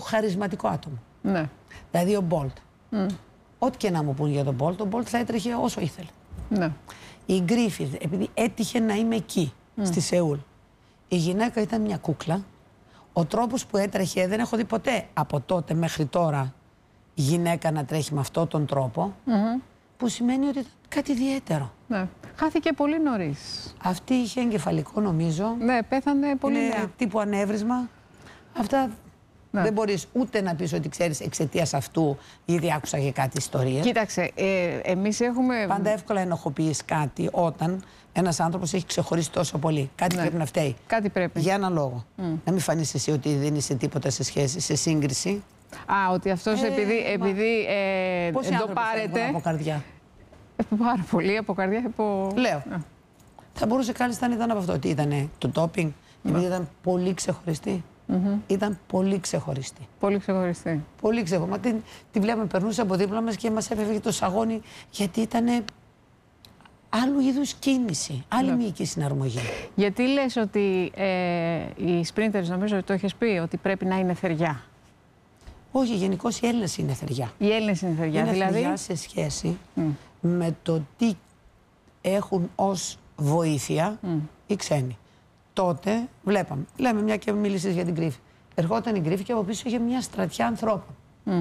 χαρισματικό άτομο. Ναι. Δηλαδή ο Μπόλτ. Ό,τι και να μου πούν για τον Μπόλτ, ο Μπόλτ θα έτρεχε όσο ήθελε. Ναι. Η Γκρίφιθ, επειδή έτυχε να είμαι εκεί, στη Σεούλ, η γυναίκα ήταν μια κούκλα. Ο τρόπος που έτρεχε, δεν έχω δει ποτέ από τότε μέχρι τώρα γυναίκα να τρέχει με αυτόν τον τρόπο, που σημαίνει ότι ήταν κάτι ιδιαίτερο. Ναι. Χάθηκε πολύ νωρίς. Αυτή είχε εγκεφαλικό, νομίζω. Ναι, πέθανε πολύ νέα. Τύπου ανέβρισμα. Αυτά δεν μπορείς ούτε να πεις ότι ξέρεις εξαιτίας αυτού, ήδη άκουσα και κάτι ιστορίες. Κοίταξε, εμείς έχουμε... Πάντα εύκολα ενοχοποιείς κάτι όταν ένας άνθρωπος έχει ξεχωρίσει τόσο πολύ. Κάτι πρέπει να φταίει. Κάτι πρέπει. Για έναν λόγο. Να μην φανείς εσύ ότι δεν είσαι τίποτα σε σχέση, σε σύγκριση. Α, ότι αυτός επειδή το πάρετε... από καρδιά. Πάρα πολύ από καρδιά. Λέω. Θα μπορούσε κάλλιστα να ήταν από αυτό. Ότι ήταν το topping, επειδή ήταν πολύ ξεχωριστή. Ήταν πολύ ξεχωριστή. Πολύ ξεχωριστή. Πολύ ξεχωριστή. Μα τη βλέπαμε, περνούσε από δίπλα μας και μας έφευγε το σαγόνι, γιατί ήταν άλλου είδους κίνηση, άλλη μυϊκή συναρμογή. Γιατί λες ότι οι sprinters, νομίζω ότι το έχεις πει, ότι πρέπει να είναι θεριά? Όχι, γενικώς οι Έλληνες είναι θεριά. Οι Έλληνες είναι θεριά, είναι δηλαδή. θεριά σε σχέση με το τι έχουν ως βοήθεια οι ξένοι. Τότε βλέπαμε, λέμε μια και μίλησες για την Γκρίφη. Ερχόταν η Γκρίφη και από πίσω είχε μια στρατιά ανθρώπων.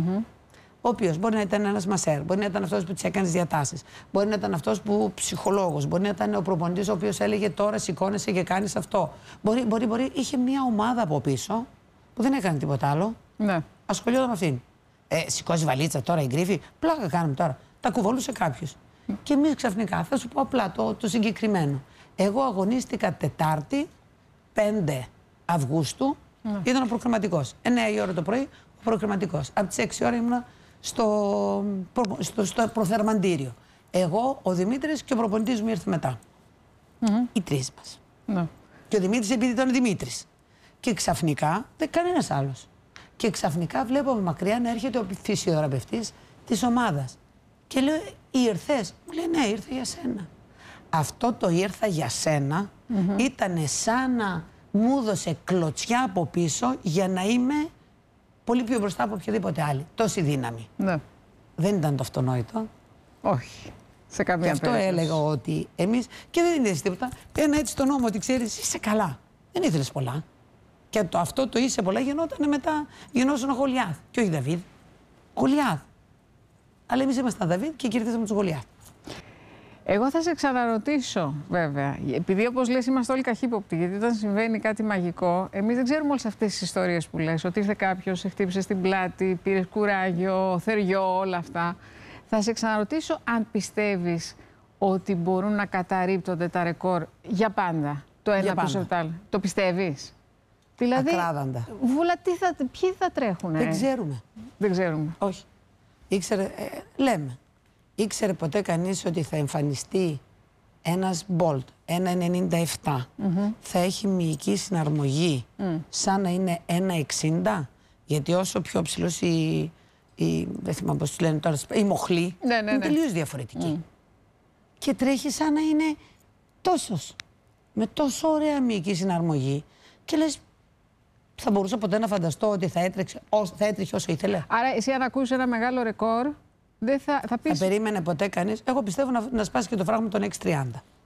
Ο οποίος μπορεί να ήταν ένας μασέρ, μπορεί να ήταν αυτός που της έκανε διατάσεις, μπορεί να ήταν αυτός που ψυχολόγος, μπορεί να ήταν ο προπονητής ο οποίος έλεγε τώρα σηκώνεσαι και κάνεις αυτό. Μπορεί. Είχε μια ομάδα από πίσω που δεν έκανε τίποτα άλλο. Ναι. Ασχολιόταν με αυτήν. Σηκώσει βαλίτσα τώρα η Γκρίφη, πλάκα κάνουμε τώρα. Τα κουβαλούσε κάποιος. Και εμείς ξαφνικά, θα σου πω απλά το συγκεκριμένο. Εγώ αγωνίστηκα Τετάρτη, 5 Αυγούστου, ήταν ο προκριματικός. 9 η ώρα το πρωί, ο προκριματικός. Από τις 6 ώρα ήμουνα στο προθερμαντήριο. Εγώ, ο Δημήτρης και ο προπονητής μου ήρθε μετά. Οι τρεις μας. Και ο Δημήτρης επειδή ήταν ο Δημήτρης. Και ξαφνικά, δεν κανένας άλλος. Και ξαφνικά βλέπω μακριά να έρχεται ο φυσιοθεραπευτής της ομάδας. Και λέω, ήρθες? Μου λέει, ναι, ήρθα για σένα. Αυτό το ήρθα για σένα ήταν σαν να μου έδωσε κλωτσιά από πίσω για να είμαι πολύ πιο μπροστά από οποιαδήποτε άλλη. Τόση δύναμη. Ναι. Δεν ήταν το αυτονόητο. Όχι. Σε καμία περίπτωση. Γι' αυτό έλεγα ότι εμείς, και δεν είναι τίποτα, ένα έτσι το νόμο ότι ξέρεις, είσαι καλά. Δεν ήθελες πολλά. Και αυτό το είσαι πολλά γινόταν μετά, γινόσουν ο Γολιάθ. Και όχι Δαβίδ. Γολιάθ. Αλλά εμείς ήμασταν Δαβίδ και κερδίσαμε τους Γολιάθ. Εγώ θα σε ξαναρωτήσω, βέβαια, επειδή όπως λες είμαστε όλοι καχύποπτοι, γιατί όταν συμβαίνει κάτι μαγικό, εμείς δεν ξέρουμε όλες αυτές τις ιστορίες που λες, ότι ήρθε κάποιος, σε χτύπησε στην πλάτη, πήρες κουράγιο, θεριό, όλα αυτά. Θα σε ξαναρωτήσω αν πιστεύεις ότι μπορούν να καταρρίπτονται τα ρεκόρ για πάντα, το ένα πίσω από το άλλο. Το πιστεύεις? Δηλαδή, ακράδαντα. Βούλα, ποιοι θα τρέχουνε? Δεν ξέρουμε. Δεν ξέρουμε. Όχι. Λέμε. Ήξερε ποτέ κανείς ότι θα εμφανιστεί ένας Bolt, 1,97, θα έχει μυϊκή συναρμογή σαν να είναι 1,60, γιατί όσο πιο ψηλός δεν θυμάμαι πώς τους λένε τώρα, η μοχλή, είναι τελείως διαφορετική. Και τρέχει σαν να είναι τόσος, με τόσο ωραία μυϊκή συναρμογή και λες, θα μπορούσα ποτέ να φανταστώ ότι θα έτρεχε όσο ήθελε. Άρα εσύ αν ακούσεις ένα μεγάλο ρεκόρ, δεν θα πεις... Θα περίμενε ποτέ κανείς. Εγώ πιστεύω να σπάσει και το φράγμα των 6,30.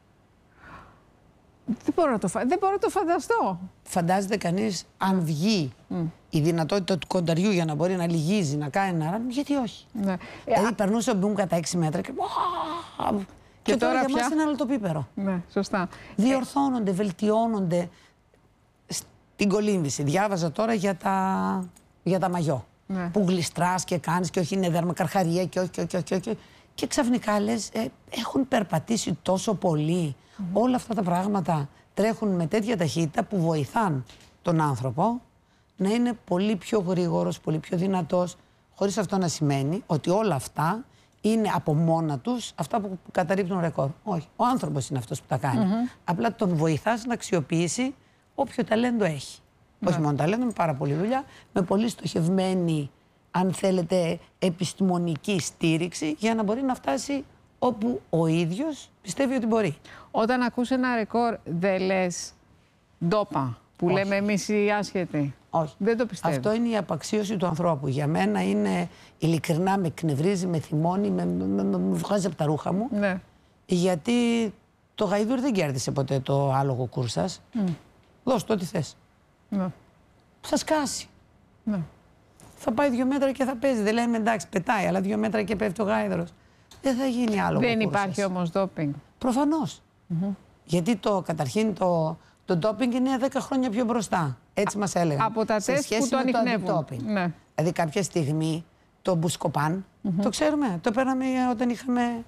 Δεν μπορώ να το φανταστώ. Φαντάζεται κανείς αν βγει η δυνατότητα του κονταριού για να μπορεί να λυγίζει, να κάνει ένα ράνι, γιατί όχι. Ναι. Δηλαδή περνούσε ο Μπούμ κατά 6 μέτρα και τώρα για μας είναι άλλο το πίπερο. Ναι, σωστά. Διορθώνονται, βελτιώνονται στην κολύμβηση. Διάβαζα τώρα για τα μαγιό. Ναι. Που γλιστράς και κάνεις και όχι είναι δέρμα καρχαρία και όχι. Και ξαφνικά λες, έχουν περπατήσει τόσο πολύ. Όλα αυτά τα πράγματα τρέχουν με τέτοια ταχύτητα που βοηθάν τον άνθρωπο να είναι πολύ πιο γρήγορος, πολύ πιο δυνατός, χωρίς αυτό να σημαίνει ότι όλα αυτά είναι από μόνα τους αυτά που καταρρίπτουν ρεκόρ. Όχι, ο άνθρωπος είναι αυτός που τα κάνει. Απλά τον βοηθάς να αξιοποιήσει όποιο ταλέντο έχει. Όχι μόνο ταλέντο, με πάρα πολλή δουλειά, με πολύ στοχευμένη, αν θέλετε, επιστημονική στήριξη για να μπορεί να φτάσει όπου ο ίδιος πιστεύει ότι μπορεί. Όταν ακούς ένα ρεκόρ, δεν λες ντόπα Που λέμε εμείς οι άσχετοι. Όχι. Δεν το πιστεύω. Αυτό είναι η απαξίωση του ανθρώπου. Για μένα είναι ειλικρινά, με εκνευρίζει, με θυμώνει, με βγάζει από τα ρούχα μου. Ναι. Γιατί το Γαϊδούρι δεν κέρδισε ποτέ το άλογο Κούρσας. Δώσ' το ό,τι θες. Ναι. Θα σκάσει. Ναι. Θα πάει 2 μέτρα και θα παίζει. Δεν λέμε εντάξει, πετάει, αλλά 2 μέτρα και πέφτει ο γάιδρος. Δεν θα γίνει άλογο Κούρσας. Δεν υπάρχει όμως ντόπινγκ. Προφανώς. Γιατί καταρχήν το ντόπινγκ είναι 10 χρόνια πιο μπροστά. Έτσι μας έλεγαν. Από τα τεστ που το ανιχνεύουν. Ναι. Δηλαδή κάποια στιγμή το μπουσκοπάν, το ξέρουμε, το παίρναμε όταν είχαμε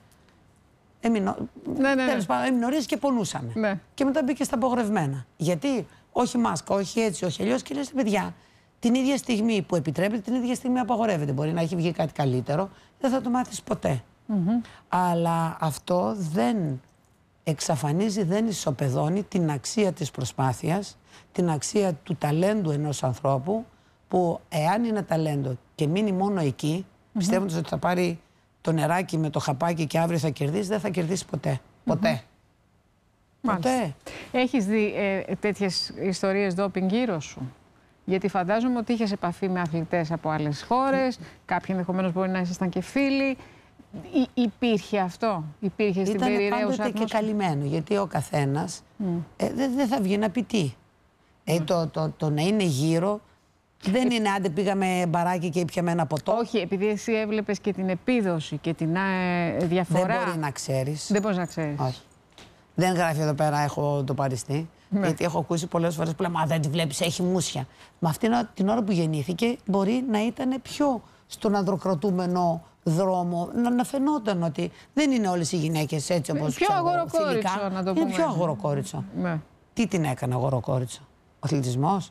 εμινορίες και πονούσαμε. Ναι. Και μετά μπήκε στα απογορευμένα. Γιατί όχι μάσκα, όχι έτσι, όχι αλλιώς. Και λες, παιδιά, την ίδια στιγμή που επιτρέπεται, την ίδια στιγμή απαγορεύεται. Μπορεί να έχει βγει κάτι καλύτερο, δεν θα το μάθεις ποτέ. Αλλά αυτό δεν εξαφανίζει, δεν ισοπεδώνει την αξία της προσπάθειας, την αξία του ταλέντου ενός ανθρώπου, που εάν είναι ταλέντο και μείνει μόνο εκεί, πιστεύοντας ότι θα πάρει το νεράκι με το χαπάκι και αύριο θα κερδίσει, δεν θα κερδίσει ποτέ. Ποτέ. Ποτέ. Έχεις δει τέτοιες ιστορίες ντόπινγκ γύρω σου? Γιατί φαντάζομαι ότι είχες επαφή με αθλητές από άλλες χώρες, κάποιοι ενδεχομένως μπορεί να ήσασταν και φίλοι. Υπήρχε αυτό? Υπήρχε στην περιραίουσα ατμόσφαιρα? Ήταν και καλυμμένο, γιατί ο καθένας δεν θα βγει να πει τι. Το να είναι γύρω δεν είναι άντε πήγαμε μπαράκι και ήπιαμε ένα ποτό. Όχι, επειδή εσύ έβλεπες και την επίδοση και την διαφορά. Δεν μπορεί να ξέρεις. Δεν μπορείς να ξέρεις. Όχι. Δεν γράφει εδώ πέρα έχω το παριστή. Γιατί έχω ακούσει πολλές φορές που λέμε «Μα δεν τη βλέπεις, έχει μουσια». Μα αυτή την ώρα που γεννήθηκε μπορεί να ήταν πιο στον ανδροκρατούμενο δρόμο, να φαινόταν ότι δεν είναι όλες οι γυναίκες έτσι όπως πιο αγοροκόριτσο, να το πούμε. Είναι πιο αγοροκόριτσο. Ναι. Τι την έκανε αγοροκόριτσο? Ο αθλητισμός?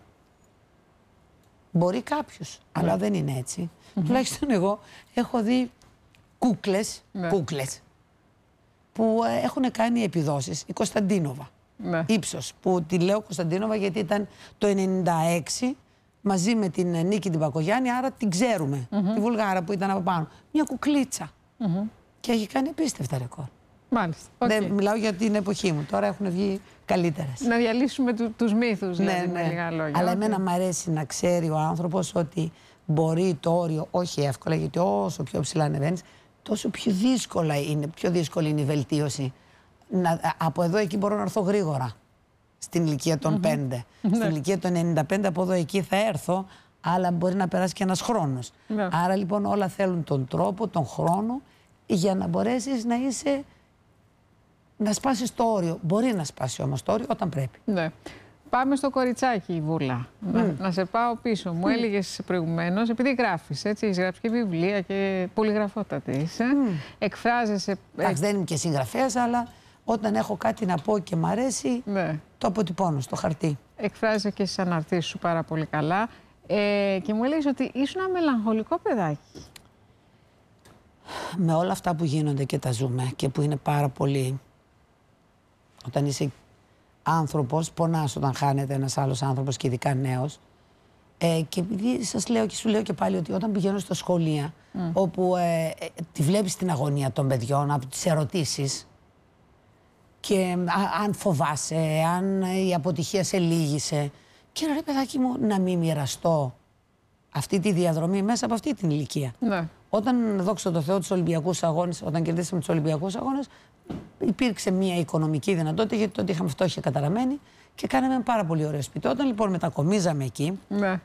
Μπορεί κάποιος, αλλά δεν είναι έτσι. Τουλάχιστον εγώ έχω δει κούκλες που έχουν κάνει επιδόσεις. Η Κωνσταντίνοβα, ύψος, που τη λέω Κωνσταντίνοβα γιατί ήταν το 1996 μαζί με την Νίκη την Πακογιάννη, άρα την ξέρουμε, τη Βουλγάρα που ήταν από πάνω. Μια κουκλίτσα. Και έχει κάνει απίστευτα ρεκόρ. Μάλιστα. Δεν μιλάω για την εποχή μου, τώρα έχουν βγει καλύτερες. Να διαλύσουμε τους μύθους, δηλαδή, με λίγα λόγια. Αλλά εμένα μου αρέσει να ξέρει ο άνθρωπος ότι μπορεί το όριο, όχι εύκολα, γιατί όσο πιο ψηλά ανεβαίνεις, τόσο πιο δύσκολη είναι η βελτίωση. Από εδώ εκεί μπορώ να έρθω γρήγορα, στην ηλικία των 5. Στην ηλικία των 95 από εδώ εκεί θα έρθω, αλλά μπορεί να περάσει και ένας χρόνος. Άρα λοιπόν όλα θέλουν τον τρόπο, τον χρόνο, για να μπορέσεις να είσαι... Να σπάσεις το όριο. Μπορεί να σπάσει όμως το όριο όταν πρέπει. Ναι. Πάμε στο κοριτσάκι, Βούλα. Να σε πάω πίσω. Μου έλεγες προηγουμένως, επειδή γράφεις, έτσι, έχεις γράψει και βιβλία και πολυγραφότατη είσαι. Εκφράζεσαι... Εντάξει, δεν είμαι και συγγραφέας, αλλά όταν έχω κάτι να πω και μ' αρέσει, το αποτυπώνω στο χαρτί. Εκφράζεσαι και στις αναρτήσεις σου πάρα πολύ καλά. Και μου έλεγες ότι ήσουν ένα μελαγχολικό παιδάκι. Με όλα αυτά που γίνονται και τα ζούμε και που είναι πάρα πολύ... Όταν είσαι άνθρωπος, πονάς όταν χάνεται ένας άλλος άνθρωπος και ειδικά νέος. Και επειδή σας λέω και σου λέω και πάλι ότι όταν πηγαίνω στα σχολεία, όπου τη βλέπεις την αγωνία των παιδιών από τις ερωτήσεις και αν φοβάσαι, αν η αποτυχία σε λύγησε, και ρε παιδάκι μου, να μην μοιραστώ αυτή τη διαδρομή μέσα από αυτή την ηλικία. Ναι. Όταν, δόξα τω Θεώ, τους Ολυμπιακούς Αγώνες, όταν κερδίσαμε τους Ολυμπιακούς Αγώνες, υπήρξε μια οικονομική δυνατότητα, γιατί τότε είχαμε φτώχεια καταραμένη και κάναμε ένα πάρα πολύ ωραίο σπίτι. Όταν λοιπόν μετακομίζαμε εκεί,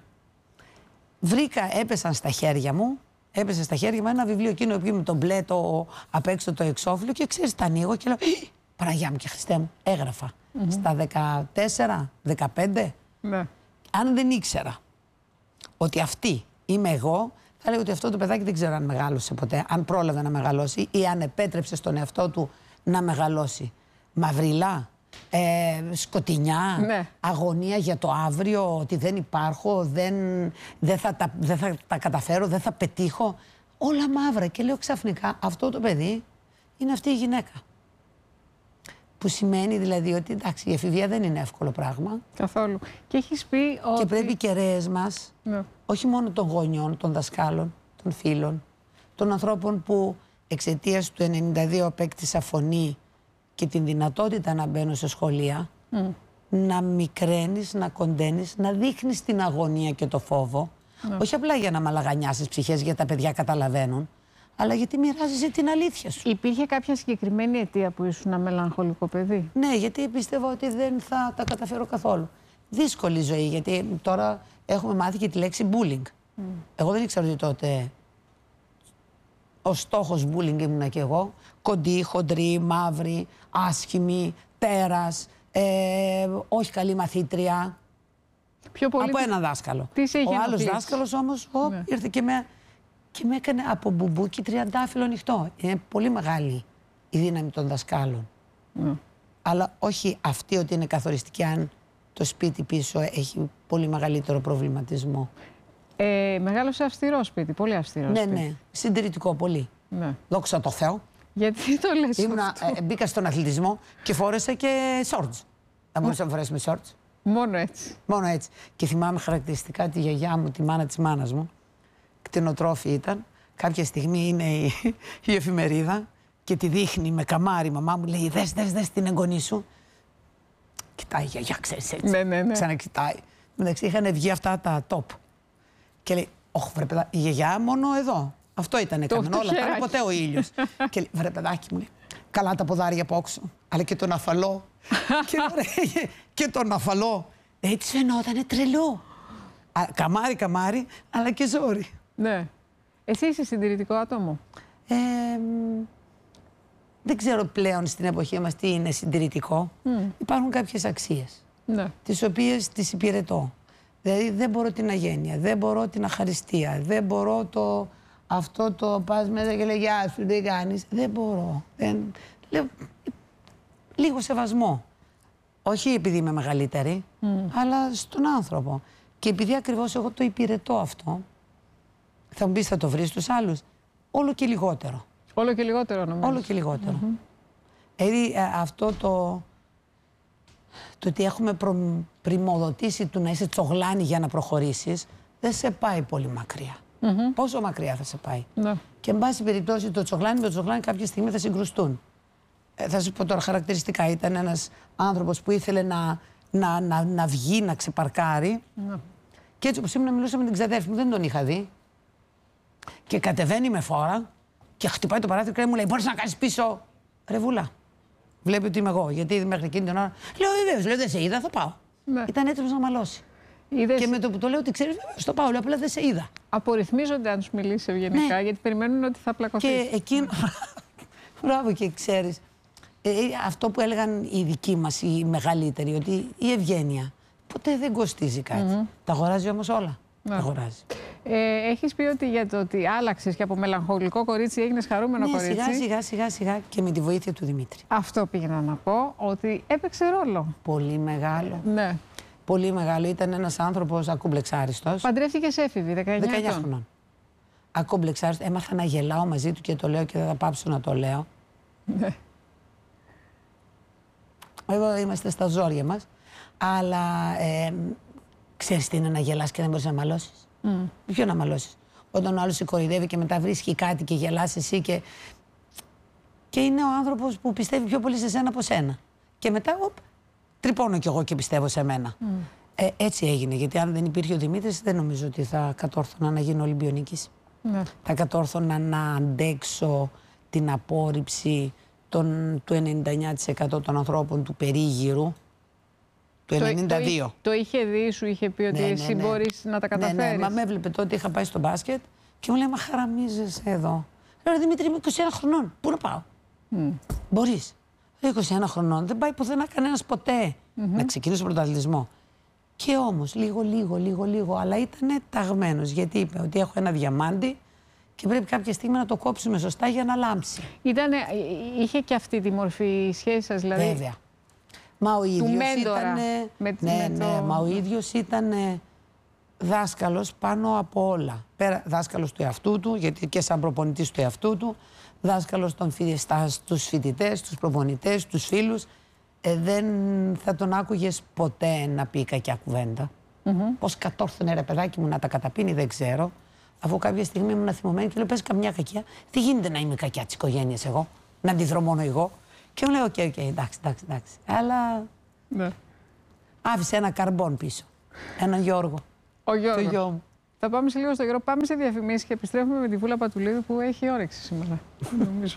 έπεσε στα χέρια μου ένα βιβλίο εκείνο που με τον μπλε το απ' έξω το εξώφυλλο και ξέρεις, τα ανοίγω και λέω Παναγιά μου και Χριστέ μου, έγραφα στα 14, 15. Αν δεν ήξερα ότι αυτή είμαι εγώ, θα λέω ότι αυτό το παιδάκι δεν ξέρω αν μεγάλωσε ποτέ, αν πρόλαβε να μεγαλώσει ή αν επέτρεψε στον εαυτό του να μεγαλώσει. Μαυρίλα, σκοτεινιά, αγωνία για το αύριο, ότι δεν υπάρχω, δεν θα τα καταφέρω, δεν θα πετύχω. Όλα μαύρα. Και λέω ξαφνικά αυτό το παιδί είναι αυτή η γυναίκα. Που σημαίνει δηλαδή ότι εντάξει, η εφηβεία δεν είναι εύκολο πράγμα. Καθόλου. Και έχεις πει ότι... Και πρέπει οι κεραίες μας, όχι μόνο των γονιών, των δασκάλων, των φίλων, των ανθρώπων που εξαιτίας του 92 απέκτησα φωνή και την δυνατότητα να μπαίνω σε σχολεία, να μικραίνεις, να κοντένεις, να δείχνεις την αγωνία και το φόβο. Όχι απλά για να μαλαγανιάσεις ψυχές, γιατί τα παιδιά καταλαβαίνουν, αλλά γιατί μοιράζεσαι την αλήθεια σου. Υπήρχε κάποια συγκεκριμένη αιτία που ήσουν ένα μελαγχολικό παιδί? Ναι, γιατί πίστευα ότι δεν θα τα καταφέρω καθόλου. Δύσκολη ζωή, γιατί τώρα έχουμε μάθει και τη λέξη bullying. Εγώ δεν ήξερα ότι τότε ο στόχος bullying ήμουνα και εγώ. Κοντή, χοντρή, μαύρη, άσχημη, τέρας, όχι καλή μαθήτρια. Πιο πολύ από έναν δάσκαλο. Ο άλλος δάσκαλος όμως ήρθε και με έκανε από μπουμπούκι τριαντάφυλλο ανοιχτό. Είναι πολύ μεγάλη η δύναμη των δασκάλων. Αλλά όχι αυτή ότι είναι καθοριστική αν το σπίτι πίσω έχει πολύ μεγαλύτερο προβληματισμό. Μεγάλωσε αυστηρό σπίτι, πολύ αυστηρό σπίτι. Ναι, συντηρητικό πολύ. Ναι. Δόξα τω Θεώ. Γιατί το λες αυτό? Μπήκα στον αθλητισμό και φόρεσα και shorts. Θα μπορούσα να φορέσουμε shorts. Μόνο έτσι. Μόνο έτσι. Και θυμάμαι χαρακτηριστικά τη γιαγιά μου, τη μάνα της μάνας μου. Κτηνοτρόφη ήταν. Κάποια στιγμή είναι η εφημερίδα και τη δείχνει με καμάρι η μαμά μου. Λέει: Δες την εγγονή σου. Κοιτάει η γιαγιά, ξέρεις έτσι. Ναι. Ξανακοιτάει. Εντάξει, είχαν βγει αυτά τα top. Και λέει: Όχι, βρε παιδά, η γιαγιά μόνο εδώ. Αυτό ήταν έκαναν όλα. Πάλι ποτέ ο ήλιος. Και λέει: Βρε παιδάκι μου, λέει, καλά τα ποδάρια από όξω. Αλλά και τον αφαλό. Και τον αφαλό. Έτσι φαινότανε τρελό. Καμάρι, αλλά και ζόρι. Ναι. Εσύ είσαι συντηρητικό άτομο? Δεν ξέρω πλέον στην εποχή μας τι είναι συντηρητικό. Υπάρχουν κάποιες αξίες, τις οποίες τις υπηρετώ. Δηλαδή δεν μπορώ την αγένεια, δεν μπορώ την αχαριστία, δεν μπορώ αυτό το πας μέσα και λέει γεια σου, τι κάνεις. Δεν μπορώ. Λέω, λίγο σεβασμό. Όχι επειδή είμαι μεγαλύτερη, αλλά στον άνθρωπο. Και επειδή ακριβώς εγώ το υπηρετώ αυτό, θα μου πεις θα το βρεις στους άλλους, όλο και λιγότερο. Όλο και λιγότερο νομίζω. Όλο και λιγότερο. Δηλαδή αυτό το ότι έχουμε πρημοδοτήσει του να είσαι τσογλάνη για να προχωρήσεις, δεν σε πάει πολύ μακριά. Πόσο μακριά θα σε πάει. Και εν πάση περιπτώσει το τσογλάνι με το τσογλάνι κάποια στιγμή θα συγκρουστούν. Θα σου πω τώρα χαρακτηριστικά. Ήταν ένας άνθρωπος που ήθελε να βγει, να ξεπαρκάρει. Και έτσι όπως ήμουν μιλούσα με την ξαδέρφη μου, δεν τον είχα δει. Και κατεβαίνει με φόρα και χτυπάει το παράθυρο και μου λέει: Μπορείς να κάνεις πίσω, Ρεβούλα. Βλέπει ότι είμαι εγώ. Γιατί μέχρι εκείνη την ώρα. Λέω: Βεβαίως, λέω: Δεν σε είδα, θα πάω. Ήταν έτοιμος να μαλώσει. Και με το που το λέω ότι ξέρεις, βεβαίως, το πάω. Λέω: Απλά δεν σε είδα. Απορριθμίζονται αν τους μιλήσεις ευγενικά, γιατί περιμένουν ότι θα πλακωθείς. Και εκείνο. Μπράβο, και ξέρεις. Αυτό που έλεγαν οι δικοί μας, οι μεγαλύτεροι, ότι η ευγένεια ποτέ δεν κοστίζει κάτι. Τα αγοράζει όμως όλα. Τα αγοράζει. Έχεις πει ότι για το ότι άλλαξες και από μελαγχολικό κορίτσι έγινες χαρούμενο κορίτσι. Σιγά και με τη βοήθεια του Δημήτρη. Αυτό πήγαινα να πω, ότι έπαιξε ρόλο. Πολύ μεγάλο. Ναι. Πολύ μεγάλο. Ήταν ένας άνθρωπος ακούμπλεξάριστος. Παντρεύτηκες έφηβη, 19 χρονών. Ακούμπλεξάριστος. Έμαθα να γελάω μαζί του και το λέω και δεν θα πάψω να το λέω. Ναι. Εδώ είμαστε στα ζόρια μας. Αλλά ξέρεις τι είναι να γελάς και δεν μπορείς να μαλώσεις. Ποιο να μαλώσεις? Όταν ο άλλος σε κοροϊδεύει και μετά βρίσκει κάτι και γελάς εσύ και είναι ο άνθρωπος που πιστεύει πιο πολύ σε σένα από σένα. Και μετά, τρυπώνω κι εγώ και πιστεύω σε μένα. Έτσι έγινε, γιατί αν δεν υπήρχε ο Δημήτρης δεν νομίζω ότι θα κατόρθωνα να γίνω Ολυμπιονίκης. Θα κατόρθωνα να αντέξω την απόρριψη του 99% των ανθρώπων του περίγυρου. Το 92. Το είχε δει, σου είχε πει ότι εσύ μπορείς να τα καταφέρεις. Ναι, μα με έβλεπε τότε, είχα πάει στο μπάσκετ και μου λέει: Μα χαραμίζεσαι εδώ. Λέω: Δημήτρη, είμαι 21 χρονών. Πού να πάω? Μπορείς. 21 χρονών. Δεν πάει πουθενά κανένας ποτέ να ξεκινήσει πρωταθλητισμό. Και όμως, λίγο, αλλά ήταν ταγμένος. Γιατί είπε ότι έχω ένα διαμάντι και πρέπει κάποια στιγμή να το κόψουμε σωστά για να λάμψει. Είχε και αυτή τη μορφή σχέση σας, δηλαδή. Βέβαια. Μα ο ίδιος ο ίδιος ήταν δάσκαλος πάνω από όλα. Δάσκαλος του εαυτού του, γιατί και σαν προπονητής του εαυτού του, δάσκαλος στους φοιτητές, στους προπονητές, στους φίλους. Δεν θα τον άκουγες ποτέ να πει κακιά κουβέντα. Πώς κατόρθωνε, ρε παιδάκι μου, να τα καταπίνει, δεν ξέρω. Αφού κάποια στιγμή ήμουν θυμωμένη και λέω: Πες καμιά κακιά. Τι γίνεται να είμαι κακιά της οικογένειας εγώ, να αντιδρώ μόνο εγώ? Και μου λέει: Οκ, εντάξει. Αλλά. Άφησε ένα καρμπόν πίσω. Έναν Γιώργο. Ο Γιώργο. Το γιο μου. Θα πάμε σε λίγο στο Γιώργο. Πάμε σε διαφημίσεις και επιστρέφουμε με τη Βούλα Πατουλίδου που έχει όρεξη σήμερα. Νομίζω.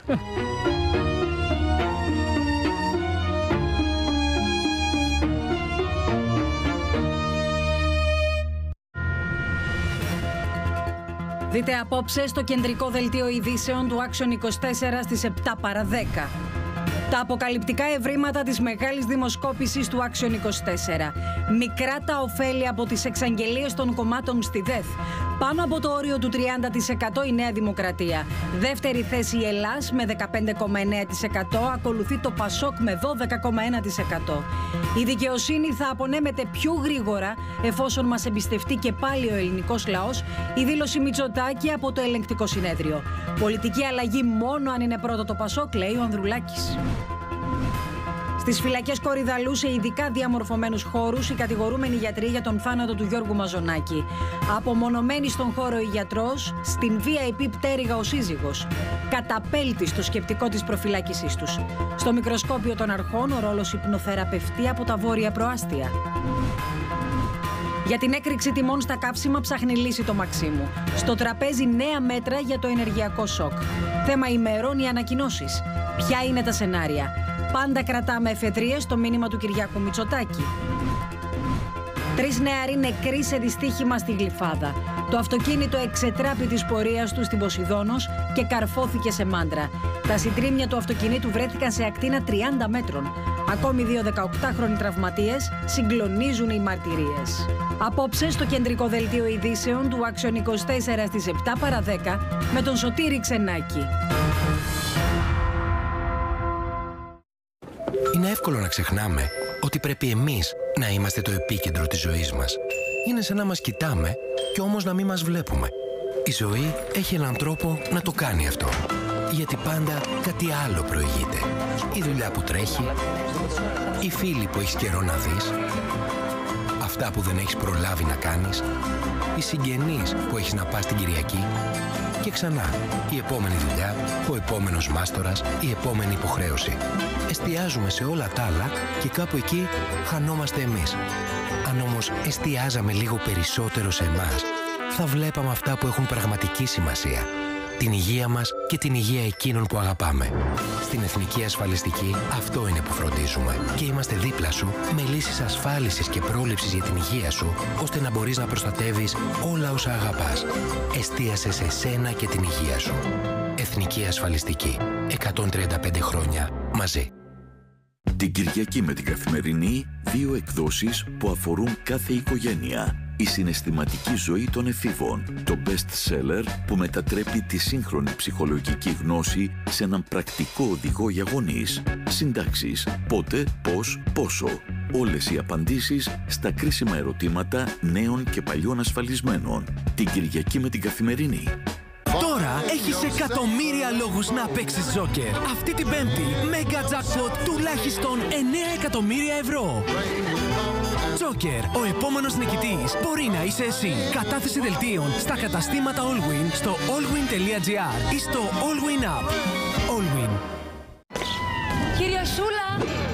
Δείτε απόψε στο κεντρικό δελτίο ειδήσεων του Action 24 στις 7 παρα 10. Τα αποκαλυπτικά ευρήματα της μεγάλης δημοσκόπησης του Action 24. Μικρά τα ωφέλη από τις εξαγγελίες των κομμάτων στη ΔΕΘ. Πάνω από το όριο του 30% η Νέα Δημοκρατία. Δεύτερη θέση η Ελλάς με 15,9%. Ακολουθεί το Πασόκ με 12,1%. Η δικαιοσύνη θα απονέμεται πιο γρήγορα εφόσον μας εμπιστευτεί και πάλι ο ελληνικός λαός. Η δήλωση Μητσοτάκη από το Ελεγκτικό Συνέδριο. Πολιτική αλλαγή μόνο αν είναι πρώτο το Πασόκ, λέει ο Ανδρουλάκης. Στις φυλακές Κορυδαλού, σε ειδικά διαμορφωμένους χώρους, οι κατηγορούμενοι γιατροί για τον θάνατο του Γιώργου Μαζονάκη. Απομονωμένοι στον χώρο η γιατρός, στην VIP πτέρυγα ο σύζυγος. Καταπέλτη στο σκεπτικό της προφυλάκησής τους. Στο μικροσκόπιο των αρχών, ο ρόλος υπνοθεραπευτή από τα βόρεια προάστια. Για την έκρηξη τιμών στα καύσιμα ψάχνει λύση το Μαξίμου. Στο τραπέζι νέα μέτρα για το ενεργειακό σοκ. Θέμα ημερών οι ανακοινώσεις. Ποια είναι τα σενάρια. Πάντα κρατάμε εφεδρείες στο μήνυμα του Κυριάκου Μητσοτάκη. 3 νεαροί νεκροί σε δυστύχημα στη Γλυφάδα. Το αυτοκίνητο εξετράπη της πορείας του στην Ποσειδώνος και καρφώθηκε σε μάντρα. Τα συντρίμμια του αυτοκινήτου βρέθηκαν σε ακτίνα 30 μέτρων. Ακόμη 2 18χρονοι τραυματίες, συγκλονίζουν οι μαρτυρίες. Απόψε στο κεντρικό δελτίο ειδήσεων του Action 24 στις 7 παρα 10 με τον Σωτήρη Ξενάκη. Είναι εύκολο να ξεχνάμε ότι πρέπει εμείς να είμαστε το επίκεντρο της ζωής μας. Είναι σαν να μας κοιτάμε και όμως να μην μας βλέπουμε. Η ζωή έχει έναν τρόπο να το κάνει αυτό. Γιατί πάντα κάτι άλλο προηγείται. Η δουλειά που τρέχει, οι φίλοι που έχεις καιρό να δεις, αυτά που δεν έχεις προλάβει να κάνεις, οι συγγενείς που έχεις να πας την Κυριακή και ξανά η επόμενη δουλειά, ο επόμενος μάστορας, η επόμενη υποχρέωση. Εστιάζουμε σε όλα τα άλλα και κάπου εκεί χανόμαστε εμείς. Αν όμως εστιάζαμε λίγο περισσότερο σε εμάς, θα βλέπαμε αυτά που έχουν πραγματική σημασία. Την υγεία μας και την υγεία εκείνων που αγαπάμε. Στην Εθνική Ασφαλιστική αυτό είναι που φροντίζουμε και είμαστε δίπλα σου με λύσεις ασφάλισης και πρόληψης για την υγεία σου, ώστε να μπορείς να προστατεύεις όλα όσα αγαπάς. Εστίασε σε σένα και την υγεία σου. Εθνική Ασφαλιστική. 135 χρόνια μαζί. Την Κυριακή με την Καθημερινή, 2 εκδόσεις που αφορούν κάθε οικογένεια. Η συναισθηματική ζωή των εφήβων, το best seller που μετατρέπει τη σύγχρονη ψυχολογική γνώση σε έναν πρακτικό οδηγό για γονείς. Συντάξεις, πότε, πώς, πόσο. Όλες οι απαντήσεις στα κρίσιμα ερωτήματα νέων και παλιών ασφαλισμένων. Την Κυριακή με την Καθημερινή. Τώρα έχεις εκατομμύρια λόγους να παίξεις Τζόκερ. Αυτή την Πέμπτη, Mega Jackpot τουλάχιστον 9 εκατομμύρια ευρώ. Τζόκερ, ο επόμενος νικητής μπορεί να είσαι εσύ. Κατάθεση δελτίων στα καταστήματα Allwin στο allwin.gr ή στο Allwin App. Allwin. Κυρία Σούλα!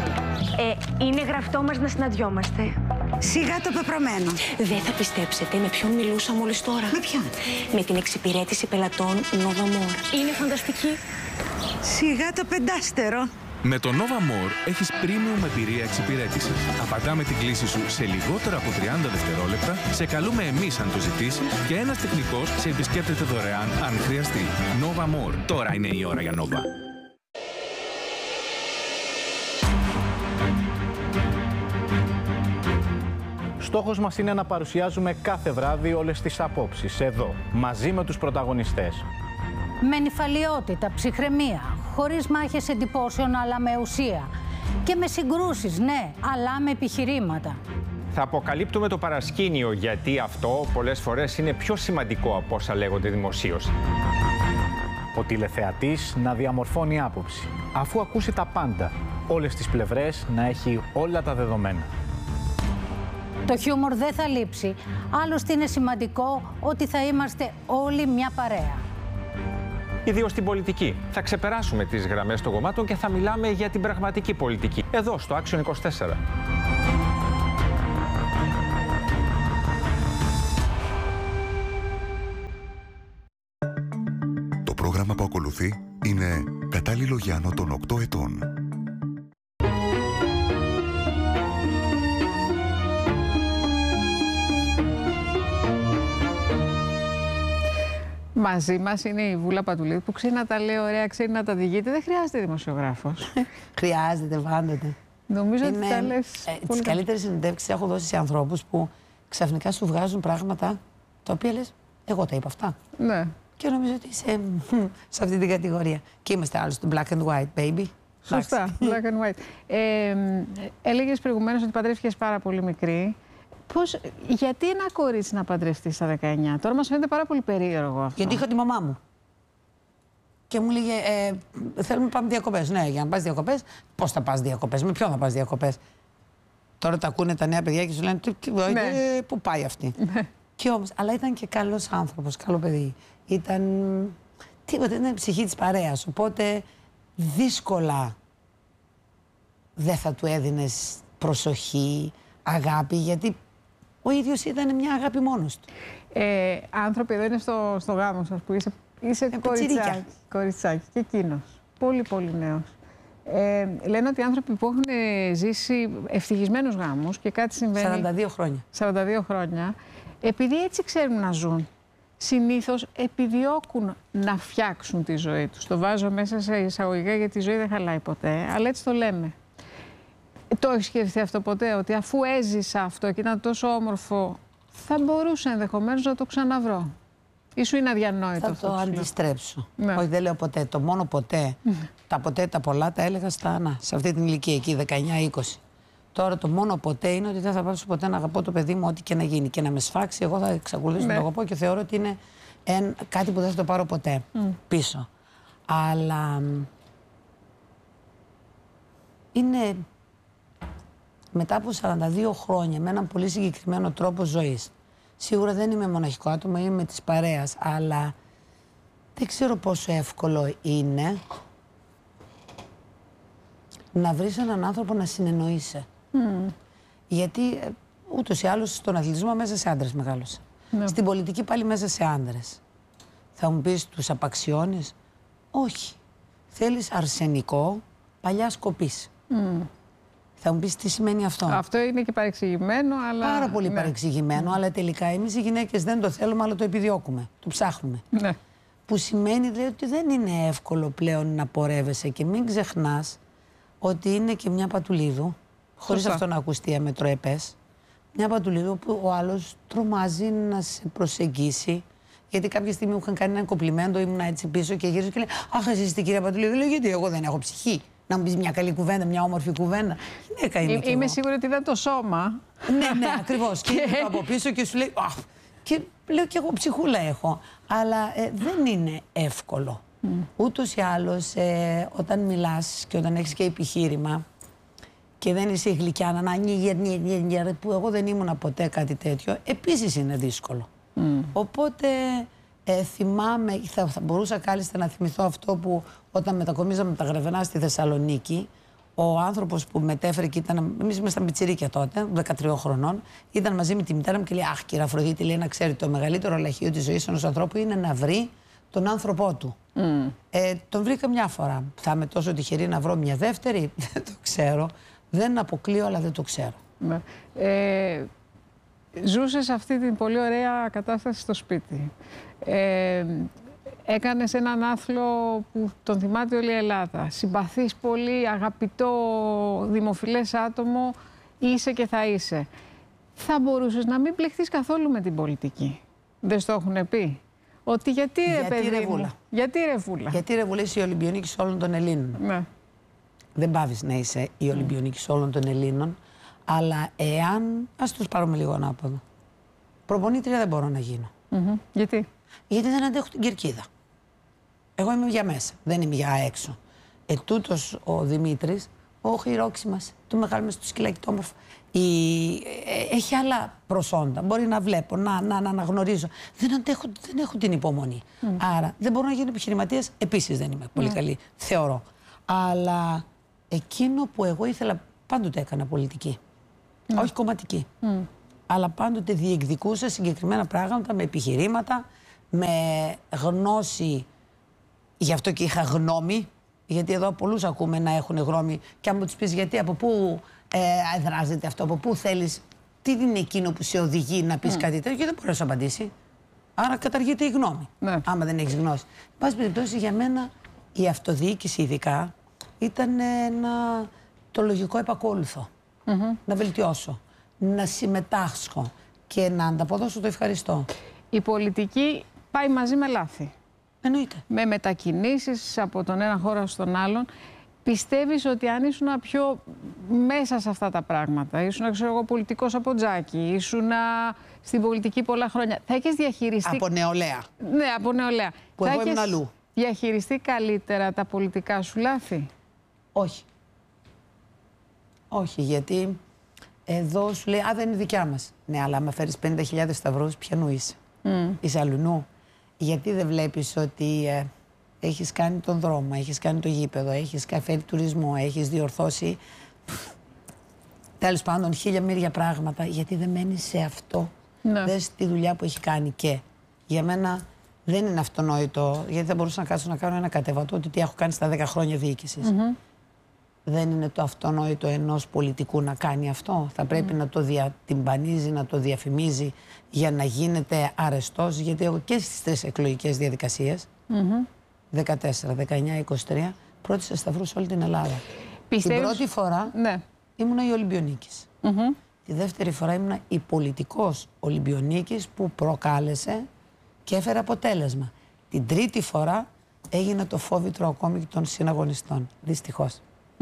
Είναι γραφτό μας να συναντιόμαστε. Σιγά το πεπρωμένο. Δεν θα πιστέψετε με ποιον μιλούσα μόλις τώρα. Με ποιον? Με την εξυπηρέτηση πελατών Nova More. Είναι φανταστική. Σιγά το πεντάστερο. Με το Nova More έχεις premium εμπειρία εξυπηρέτησης. Απαντάμε την κλήση σου σε λιγότερα από 30 δευτερόλεπτα, σε καλούμε εμείς αν το ζητήσεις και ένας τεχνικός σε επισκέπτεται δωρεάν αν χρειαστεί. Nova More. Τώρα είναι η ώρα για Nova. Στόχος μας είναι να παρουσιάζουμε κάθε βράδυ όλες τις απόψεις, εδώ, μαζί με τους πρωταγωνιστές. Με νηφαλιότητα, ψυχραιμία, χωρίς μάχες εντυπώσεων αλλά με ουσία. Και με συγκρούσεις, ναι, αλλά με επιχειρήματα. Θα αποκαλύπτουμε το παρασκήνιο, γιατί αυτό πολλές φορές είναι πιο σημαντικό από όσα λέγονται δημοσίως. Ο τηλεθεατής να διαμορφώνει άποψη, αφού ακούσει τα πάντα, όλες τις πλευρές να έχει όλα τα δεδομένα. Το χιούμορ δεν θα λείψει, άλλωστε είναι σημαντικό ότι θα είμαστε όλοι μια παρέα. Ιδίως στην πολιτική. Θα ξεπεράσουμε τις γραμμές των κομμάτων και θα μιλάμε για την πραγματική πολιτική. Εδώ, στο Action 24. πρόγραμμα που ακολουθεί είναι κατάλληλο για άνω των 8 ετών. Μαζί μας είναι η Βούλα Πατουλίδου που ξέρει να τα λέει ωραία, ξέρει να τα διηγείται. Δεν χρειάζεται δημοσιογράφος. Χρειάζεται πάντοτε. Νομίζω ότι τα λες. Τις καλύτερες συνεντεύξεις έχω δώσει σε ανθρώπους που ξαφνικά σου βγάζουν πράγματα τα οποία λες, εγώ τα είπα αυτά. Ναι. Και νομίζω ότι είσαι σε αυτή την κατηγορία. Και είμαστε άλλοι στο black and white, baby. Σωστά, black and white. Έλεγες προηγουμένως ότι παντρεύτηκες πάρα πολύ μικρή. Γιατί ένα κορίτσι να παντρευτεί στα 19, τώρα μας φαίνεται πάρα πολύ περίεργο αυτό. Γιατί είχα τη μαμά μου. Και μου λέγε, θέλουμε να πάμε διακοπές. Ναι, για να πας διακοπές, πώς θα πας διακοπές, με ποιον θα πας διακοπές. Τώρα τα ακούνε τα νέα παιδιά και σου λένε, πού πάει αυτή. Και όμως, αλλά ήταν και καλός άνθρωπος, καλό παιδί. Ήταν τίποτα, ήταν η ψυχή της παρέας. Οπότε δύσκολα δεν θα του έδινες προσοχή, αγάπη, γιατί ο ίδιος ήταν μια αγάπη μόνος του. Άνθρωποι, εδώ είναι στο γάμο σας που είσαι κοριτσάκι και εκείνος. Πολύ πολύ νέος. Λένε ότι οι άνθρωποι που έχουν ζήσει ευτυχισμένους γάμους και κάτι συμβαίνει... 42 χρόνια. 42 χρόνια. Επειδή έτσι ξέρουν να ζουν, συνήθως επιδιώκουν να φτιάξουν τη ζωή τους. Το βάζω μέσα σε εισαγωγικά γιατί η ζωή δεν χαλάει ποτέ, αλλά έτσι το λέμε. Το έχεις σκεφτεί αυτό ποτέ, ότι αφού έζησα αυτό και ήταν τόσο όμορφο, θα μπορούσα ενδεχομένως να το ξαναβρω? Ή σου είναι αδιανόητο θα αυτό? Θα το αντιστρέψω. Ναι. Όχι, δεν λέω ποτέ. Το μόνο ποτέ, τα ποτέ τα πολλά τα έλεγα σε αυτή την ηλικία εκεί, 19-20. Τώρα το μόνο ποτέ είναι ότι δεν θα πάψω ποτέ να αγαπώ το παιδί μου, ό,τι και να γίνει. Και να με σφάξει, εγώ θα εξακολουθήσω να το αγαπώ και θεωρώ ότι είναι κάτι που δεν θα το πάρω ποτέ πίσω. Αλλά είναι μετά από 42 χρόνια με έναν πολύ συγκεκριμένο τρόπο ζωής. Σίγουρα δεν είμαι μοναχικό άτομο, είμαι της παρέας, αλλά δεν ξέρω πόσο εύκολο είναι να βρεις έναν άνθρωπο να συνεννοείσαι. Γιατί ούτως ή άλλως στον αθλητισμό μέσα σε άντρες μεγάλωσα. Στην πολιτική πάλι μέσα σε άντρες. Θα μου πεις, τους απαξιώνεις? Όχι. Θέλεις αρσενικό παλιά σκοπής. Θα μου πεις τι σημαίνει αυτό. Αυτό είναι και παρεξηγημένο, αλλά... Πάρα πολύ παρεξηγημένο, αλλά τελικά εμείς οι γυναίκες δεν το θέλουμε, αλλά το επιδιώκουμε, το ψάχνουμε. Ναι. Που σημαίνει δηλαδή ότι δεν είναι εύκολο πλέον να πορεύεσαι και μην ξεχνάς ότι είναι και μια Πατουλίδου, χωρίς αυτό να ακουστεί αμετροεπές, μια Πατουλίδου που ο άλλος τρομάζει να σε προσεγγίσει. Γιατί κάποια στιγμή μου είχαν κάνει ένα κομπλιμέντο, ήμουν έτσι πίσω και γύρισα και λέει, αχ, εσύ είστε κυρία Πατουλίδου. Λέω, γιατί εγώ δεν έχω ψυχή. Να μου πεις μια καλή κουβέντα, μια όμορφη κουβέντα. Είμαι σίγουρη ότι ήταν το σώμα. Ναι, ακριβώς. Και από πίσω και σου λέει, αχ. Και λέω και εγώ ψυχούλα έχω. Αλλά δεν είναι εύκολο. Ούτως ή άλλως, όταν μιλάς και όταν έχεις και επιχείρημα και δεν είσαι η γλυκιά να ανοίγει, που εγώ δεν ήμουνα ποτέ κάτι τέτοιο, επίσης είναι δύσκολο. Οπότε θυμάμαι, θα μπορούσα κάλλιστα να θυμηθώ αυτό που όταν μετακομίζαμε τα Γρεβενά στη Θεσσαλονίκη, ο άνθρωπος που μετέφερε και εμείς ήμασταν πιτσιρίκια τότε, 13 χρονών, ήταν μαζί με τη μητέρα μου και λέει, αχ, κύριε Αφροδίτη, λέει, να ξέρει, το μεγαλύτερο λαχείο της ζωής ενός ανθρώπου είναι να βρει τον άνθρωπό του. Τον βρήκα μια φορά. Θα είμαι τόσο τυχερή να βρω μια δεύτερη? Δεν το ξέρω. Δεν αποκλείω, αλλά δεν το ξέρω. Ζούσες αυτή την πολύ ωραία κατάσταση στο σπίτι. Έκανες έναν άθλο που τον θυμάται όλη η Ελλάδα. Συμπαθείς πολύ, αγαπητό, δημοφιλές άτομο, είσαι και θα είσαι. Θα μπορούσες να μην πλεχθείς καθόλου με την πολιτική? Δεν στο έχουν πει? Ότι γιατί ρε παιδί μου, γιατί ρε Βούλα? Γιατί ρε Βούλα, είσαι η Ολυμπιονίκης όλων των Ελλήνων. Ναι. Δεν πάβεις να είσαι η Ολυμπιονίκης όλων των Ελλήνων, αλλά εάν, ας τους πάρουμε λίγο ανάποδο, προπονήτρια δεν μπορώ να γίνω. Γιατί? Γιατί δεν αντέχω την κερκίδα. Εγώ είμαι για μέσα, δεν είμαι για έξω. Τούτος ο Δημήτρης, ο χειρόξιμας, του μεγάλου μες στο σκυλάκι το όμορφο, έχει άλλα προσόντα. Μπορεί να βλέπω, να αναγνωρίζω. Δεν έχω την υπομονή. Άρα δεν μπορώ να γίνω επιχειρηματίας. Επίσης δεν είμαι πολύ καλή, θεωρώ. Αλλά εκείνο που εγώ ήθελα, πάντοτε έκανα πολιτική. Όχι κομματική. Αλλά πάντοτε διεκδικούσα συγκεκριμένα πράγματα με επιχειρήματα, με γνώση Γι' αυτό και είχα γνώμη, γιατί εδώ πολλούς ακούμε να έχουν γνώμη και αν μου τους πεις γιατί, από πού εδράζεται αυτό, από πού θέλεις, τι είναι εκείνο που σε οδηγεί να πεις κάτι τέτοιο, και δεν μπορεί να σου απαντήσει. Άρα καταργείται η γνώμη, άμα δεν έχεις γνώση. Εν πάση περιπτώσει, για μένα η αυτοδιοίκηση ειδικά ήταν το λογικό επακόλουθο. Να βελτιώσω, να συμμετάσχω και να ανταποδώσω το ευχαριστώ. Η πολιτική πάει μαζί με λάθη. Εννοείται. Με μετακινήσεις από τον ένα χώρο στον άλλον. Πιστεύεις ότι αν ήσουν πιο μέσα σε αυτά τα πράγματα, ήσουν, ξέρω εγώ, πολιτικός από Τζάκη, ήσουν στην πολιτική πολλά χρόνια, θα έχεις διαχειριστεί... Από νεολαία. Ναι, από νεολαία. Που εγώ ήμουν αλλού. Διαχειριστεί καλύτερα τα πολιτικά σου λάθη? Όχι. Όχι, γιατί εδώ σου λέει, δεν είναι δικιά μας. Ναι, αλλά άμα φέρεις 50.000 σταυρούς, ποιανού είσαι? Είσαι αλουνού? Γιατί δεν βλέπεις ότι έχεις κάνει τον δρόμο, έχεις κάνει το γήπεδο, έχεις φέρει τουρισμό, έχεις διορθώσει τέλος πάντων 1000 πράγματα? Γιατί δεν μένεις σε αυτό? Δες τη δουλειά που έχει κάνει. Και για μένα δεν είναι αυτονόητο, γιατί θα μπορούσα να κάτσω να κάνω ένα κατεβατό ότι τι έχω κάνει στα 10 χρόνια διοίκησης. Δεν είναι το αυτονόητο ενός πολιτικού να κάνει αυτό. Θα πρέπει να το διατυμπανίζει, να το διαφημίζει για να γίνεται αρεστός. Γιατί εγώ και στις 3 εκλογικές διαδικασίες, 14, 19, 23, πρότεισα σταυρούς σε όλη την Ελλάδα. Την πρώτη φορά ήμουνα η Ολυμπιονίκης. Τη δεύτερη φορά ήμουνα η πολιτικός Ολυμπιονίκης που προκάλεσε και έφερε αποτέλεσμα. Την τρίτη φορά έγινε το φόβητρο ακόμη των συναγωνιστών. Δυστυχώς.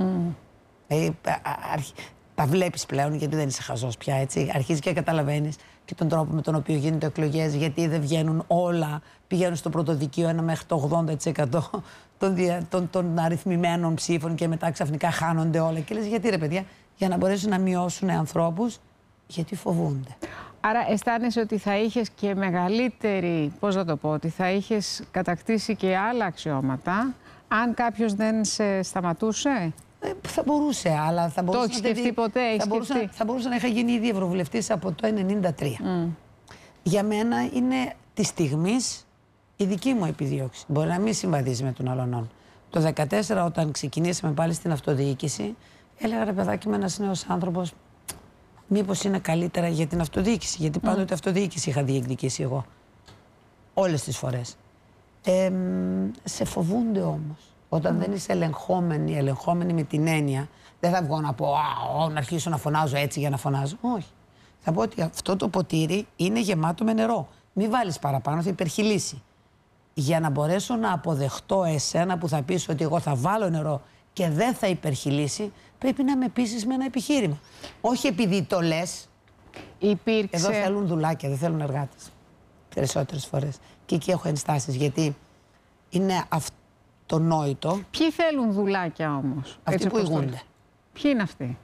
Τα βλέπεις πλέον, γιατί δεν είσαι χαζός πια, έτσι. Αρχίζεις και καταλαβαίνεις και τον τρόπο με τον οποίο γίνονται εκλογές, γιατί δεν βγαίνουν όλα, πηγαίνουν στο πρωτοδικείο ένα μέχρι το 80% των αριθμημένων ψήφων και μετά ξαφνικά χάνονται όλα. Και λες, γιατί ρε παιδιά? Για να μπορέσουν να μειώσουν ανθρώπους, γιατί φοβούνται. Άρα αισθάνεσαι ότι θα είχες και μεγαλύτερη, πώς να το πω, ότι θα είχες κατακτήσει και άλλα αξιώματα, αν κάποιος δεν σε σταματούσε? Θα μπορούσε, αλλά θα μπορούσε. Το έχεις σκεφτεί ποτέ? Θα μπορούσε να είχα γίνει ήδη ευρωβουλευτής από το 1993. Για μένα είναι τη στιγμής η δική μου επιδίωξη. Μπορεί να μην συμβαδίζει με τον άλλον. Το 2014, όταν ξεκινήσαμε πάλι στην αυτοδιοίκηση, έλεγα, ρε παιδάκι, είμαι ένας νέος άνθρωπος, μήπως είναι καλύτερα για την αυτοδιοίκηση? Γιατί πάντοτε αυτοδιοίκηση είχα διεκδικήσει εγώ. Όλες τις φορές. Σε φοβούνται όμως. Όταν δεν είσαι ελεγχόμενη με την έννοια, δεν θα βγω να πω να αρχίσω να φωνάζω έτσι για να φωνάζω. Όχι. Θα πω ότι αυτό το ποτήρι είναι γεμάτο με νερό. Μην βάλεις παραπάνω, θα υπερχειλήσει. Για να μπορέσω να αποδεχτώ εσένα που θα πεις ότι εγώ θα βάλω νερό και δεν θα υπερχειλήσει, πρέπει να με πείσεις με ένα επιχείρημα. Όχι επειδή το λες. Εδώ θέλουν δουλάκια, δεν θέλουν εργάτες. Περισσότερες φορές. Και εκεί έχω ενστάσεις, γιατί είναι αυτονόητο. Ποιοι θέλουν δουλάκια όμως? Αυτοί που ηγούνται. Ποιοι είναι αυτοί?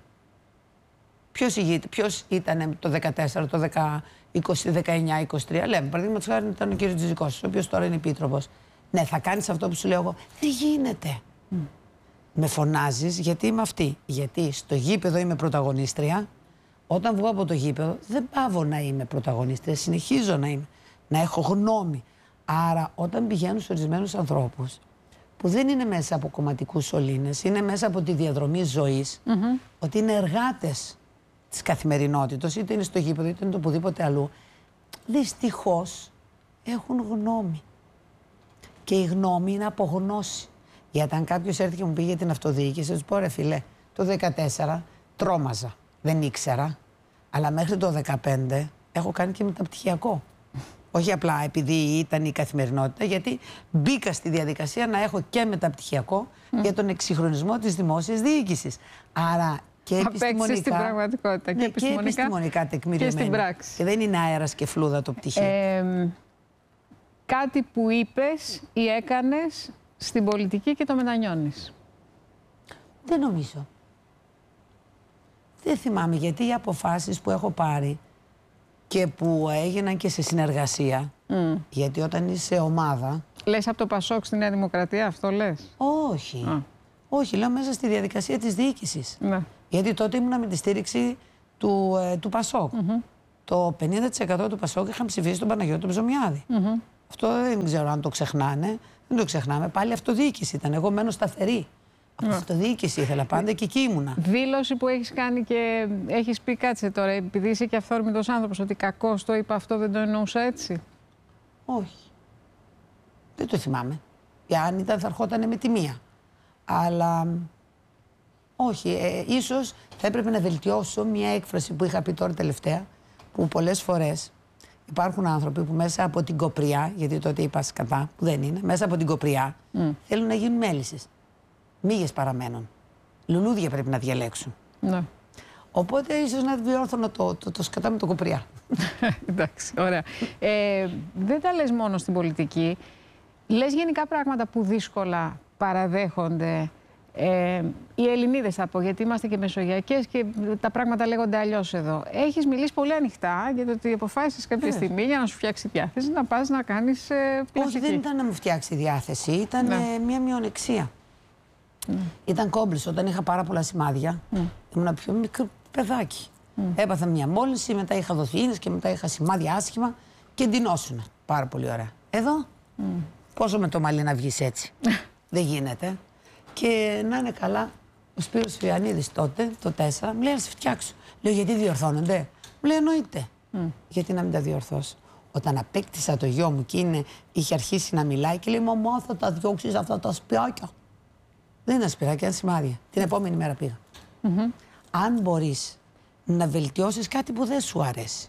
Ποιος ήταν το 14, το 19, 23? Λέμε, παραδείγματος χάρη, ήταν ο κύριος Τζιζικός, ο οποίος τώρα είναι επίτροπος. Ναι, θα κάνεις αυτό που σου λέω εγώ? Δεν γίνεται. Με φωνάζεις γιατί είμαι αυτή. Γιατί στο γήπεδο είμαι πρωταγωνίστρια. Όταν βγω από το γήπεδο δεν πάω να είμαι πρωταγωνίστρια. Συνεχίζω να είμαι. Να έχω γνώμη. Άρα όταν πηγαίνουν σε ορισμένους ανθρώπους που δεν είναι μέσα από κομματικούς σωλήνες, είναι μέσα από τη διαδρομή ζωής, ότι είναι εργάτες της καθημερινότητας, είτε είναι στο γήπεδο είτε είναι το οπουδήποτε αλλού, δυστυχώς έχουν γνώμη. Και η γνώμη είναι από γνώση. Γιατί αν κάποιος έρθει και μου πήγε την αυτοδιοίκηση, θα του πω, ρε φίλε, το 2014 τρόμαζα, δεν ήξερα, αλλά μέχρι το 2015 έχω κάνει και μεταπτυχιακό. Όχι απλά επειδή ήταν η καθημερινότητα, γιατί μπήκα στη διαδικασία να έχω και μεταπτυχιακό για τον εξυγχρονισμό της δημόσιας διοίκησης. Άρα και επιστημονικά, στην πραγματικότητα, και επιστημονικά τεκμηριωμένη. Και στην πράξη. Και δεν είναι αέρας και φλούδα το πτυχίο. Κάτι που είπες ή έκανες στην πολιτική και το μετανιώνεις? Δεν νομίζω. Δεν θυμάμαι, γιατί οι αποφάσεις που έχω πάρει και που έγιναν και σε συνεργασία, γιατί όταν είσαι ομάδα... Λες από το Πασόκ στη Νέα Δημοκρατία, αυτό λες? Όχι. Όχι, λέω μέσα στη διαδικασία της διοίκησης. Γιατί τότε ήμουνα με τη στήριξη του Πασόκ. Το 50% του Πασόκ είχαν ψηφίσει τον Παναγιώτη Ψωμιάδη. Αυτό δεν ξέρω αν το ξεχνάνε. Δεν το ξεχνάμε. Πάλι αυτοδιοίκηση ήταν. Εγώ μένω σταθερή. Αυτοδιοίκηση ήθελα πάντα και εκεί ήμουνα. Δήλωση που έχεις κάνει και έχεις πει, κάτσε τώρα, επειδή είσαι και αυθόρμητος άνθρωπος, ότι κακώς το είπα αυτό, δεν το εννοούσα έτσι. Όχι. Δεν το θυμάμαι. Αν ήταν θα ερχόταν με τη μία. Αλλά όχι. Ίσως θα έπρεπε να βελτιώσω μια έκφραση που είχα πει τώρα τελευταία, που πολλές φορές υπάρχουν άνθρωποι που μέσα από την κοπριά, γιατί τότε είπα σκατά, που δεν είναι, μέσα από την κοπριά θέλουν να γίνουν μέλισσες. Μύγες παραμένουν. Λουλούδια πρέπει να διαλέξουν. Ναι. Οπότε ίσως να διόρθωνα το σκατά με το κοπριά. Εντάξει, ωραία. Δεν τα λες μόνο στην πολιτική. Λες γενικά πράγματα που δύσκολα παραδέχονται οι Ελληνίδες, θα πω, γιατί είμαστε και μεσογειακές και τα πράγματα λέγονται αλλιώς εδώ. Έχεις μιλήσει πολύ ανοιχτά για το ότι αποφάσισες κάποια στιγμή για να σου φτιάξει διάθεση να πας να κάνεις πλαστική. Όχι, δεν ήταν να μου φτιάξει διάθεση, ήταν μια μειονεξία. Ήταν κόμπλες. Όταν είχα πάρα πολλά σημάδια, ήμουν πιο μικρό παιδάκι. Έπαθα μια μόλυνση, μετά είχα δοθήνες και μετά είχα σημάδια άσχημα και εντυνώσουνα. Πάρα πολύ ωραία. Εδώ, πόσο με το μαλλί να βγεις έτσι. Δεν γίνεται. Και να είναι καλά, ο Σπύρος Φιανίδης τότε, το 4, μου λέει να σε φτιάξω. Λέω, γιατί διορθώνονται? Μου λέει, εννοείται. Γιατί να μην τα διορθώσω? Όταν απέκτησα το γιο μου και είχε αρχίσει να μιλάει και λέει, μαμά, θα τα διώξεις αυτά τα σπιάκια. Δεν ήταν σπυράκια, ήταν σημάδια. Την επόμενη μέρα πήγα. Αν μπορείς να βελτιώσεις κάτι που δεν σου αρέσει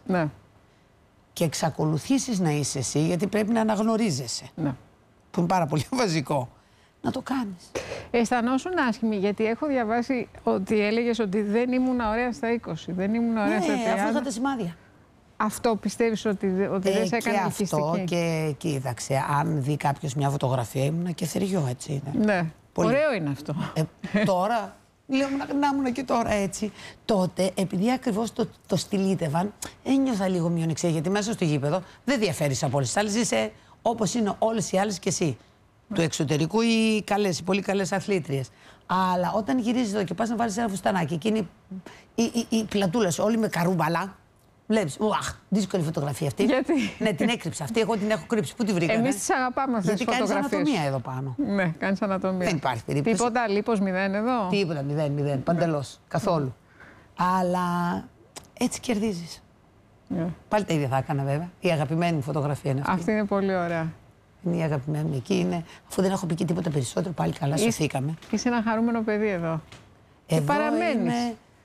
και εξακολουθήσεις να είσαι εσύ, γιατί πρέπει να αναγνωρίζεσαι, που είναι πάρα πολύ βασικό, να το κάνεις. Αισθανόσουν άσχημη, γιατί έχω διαβάσει ότι έλεγες ότι δεν ήμουν ωραία στα 20, δεν ήμουν ωραία στα 30. Ναι, αφού είχα τα σημάδια. Αυτό πιστεύεις ότι δεν σε έκανε ελκυστική? Αυτό και κοίταξε, αν δει κάποιος μια φωτογραφία, ήμουνα και θεριό, έτσι είναι. Ναι. Πολύ. Ωραίο είναι αυτό. Τώρα, λέω να ήμουν και τώρα έτσι. Τότε, επειδή ακριβώς το στυλίτευαν, ένιωθα λίγο μειονεξία, γιατί μέσα στο γήπεδο δεν διαφέρεις από όλες τις άλλες. Είσαι όπως είναι όλες οι άλλες και εσύ. Του εξωτερικού οι καλές, οι πολύ καλές αθλήτριες. Αλλά όταν γυρίζεις εδώ και πας να βάλεις ένα φουστανάκι και είναι οι πλατούλες όλοι με καρούμπαλα. Βλέπεις, δύσκολη φωτογραφία αυτή. Γιατί? Ναι, την έκρυψα αυτή. Εγώ την έχω κρύψει. Πού τη βρήκατε? Εμείς τις αγαπάμε αυτές τις φωτογραφίες. Γιατί κάνεις ανατομία εδώ πάνω. Ναι, κάνεις ανατομία. Δεν υπάρχει περίπτωση. Τίποτα, λίπος 0 εδώ? Τίποτα, 0, παντελώς. Καθόλου. Αλλά έτσι κερδίζεις. Πάλι τα ίδια θα έκανα βέβαια. Η αγαπημένη μου φωτογραφία είναι αυτή. Αυτή είναι πολύ ωραία. Είναι η αγαπημένη μου. Εκεί είναι. Αφού δεν έχω πει και τίποτα περισσότερο, πάλι καλά, σωθήκαμε. Είσαι ένα χαρούμενο παιδί εδώ. Και παραμένεις.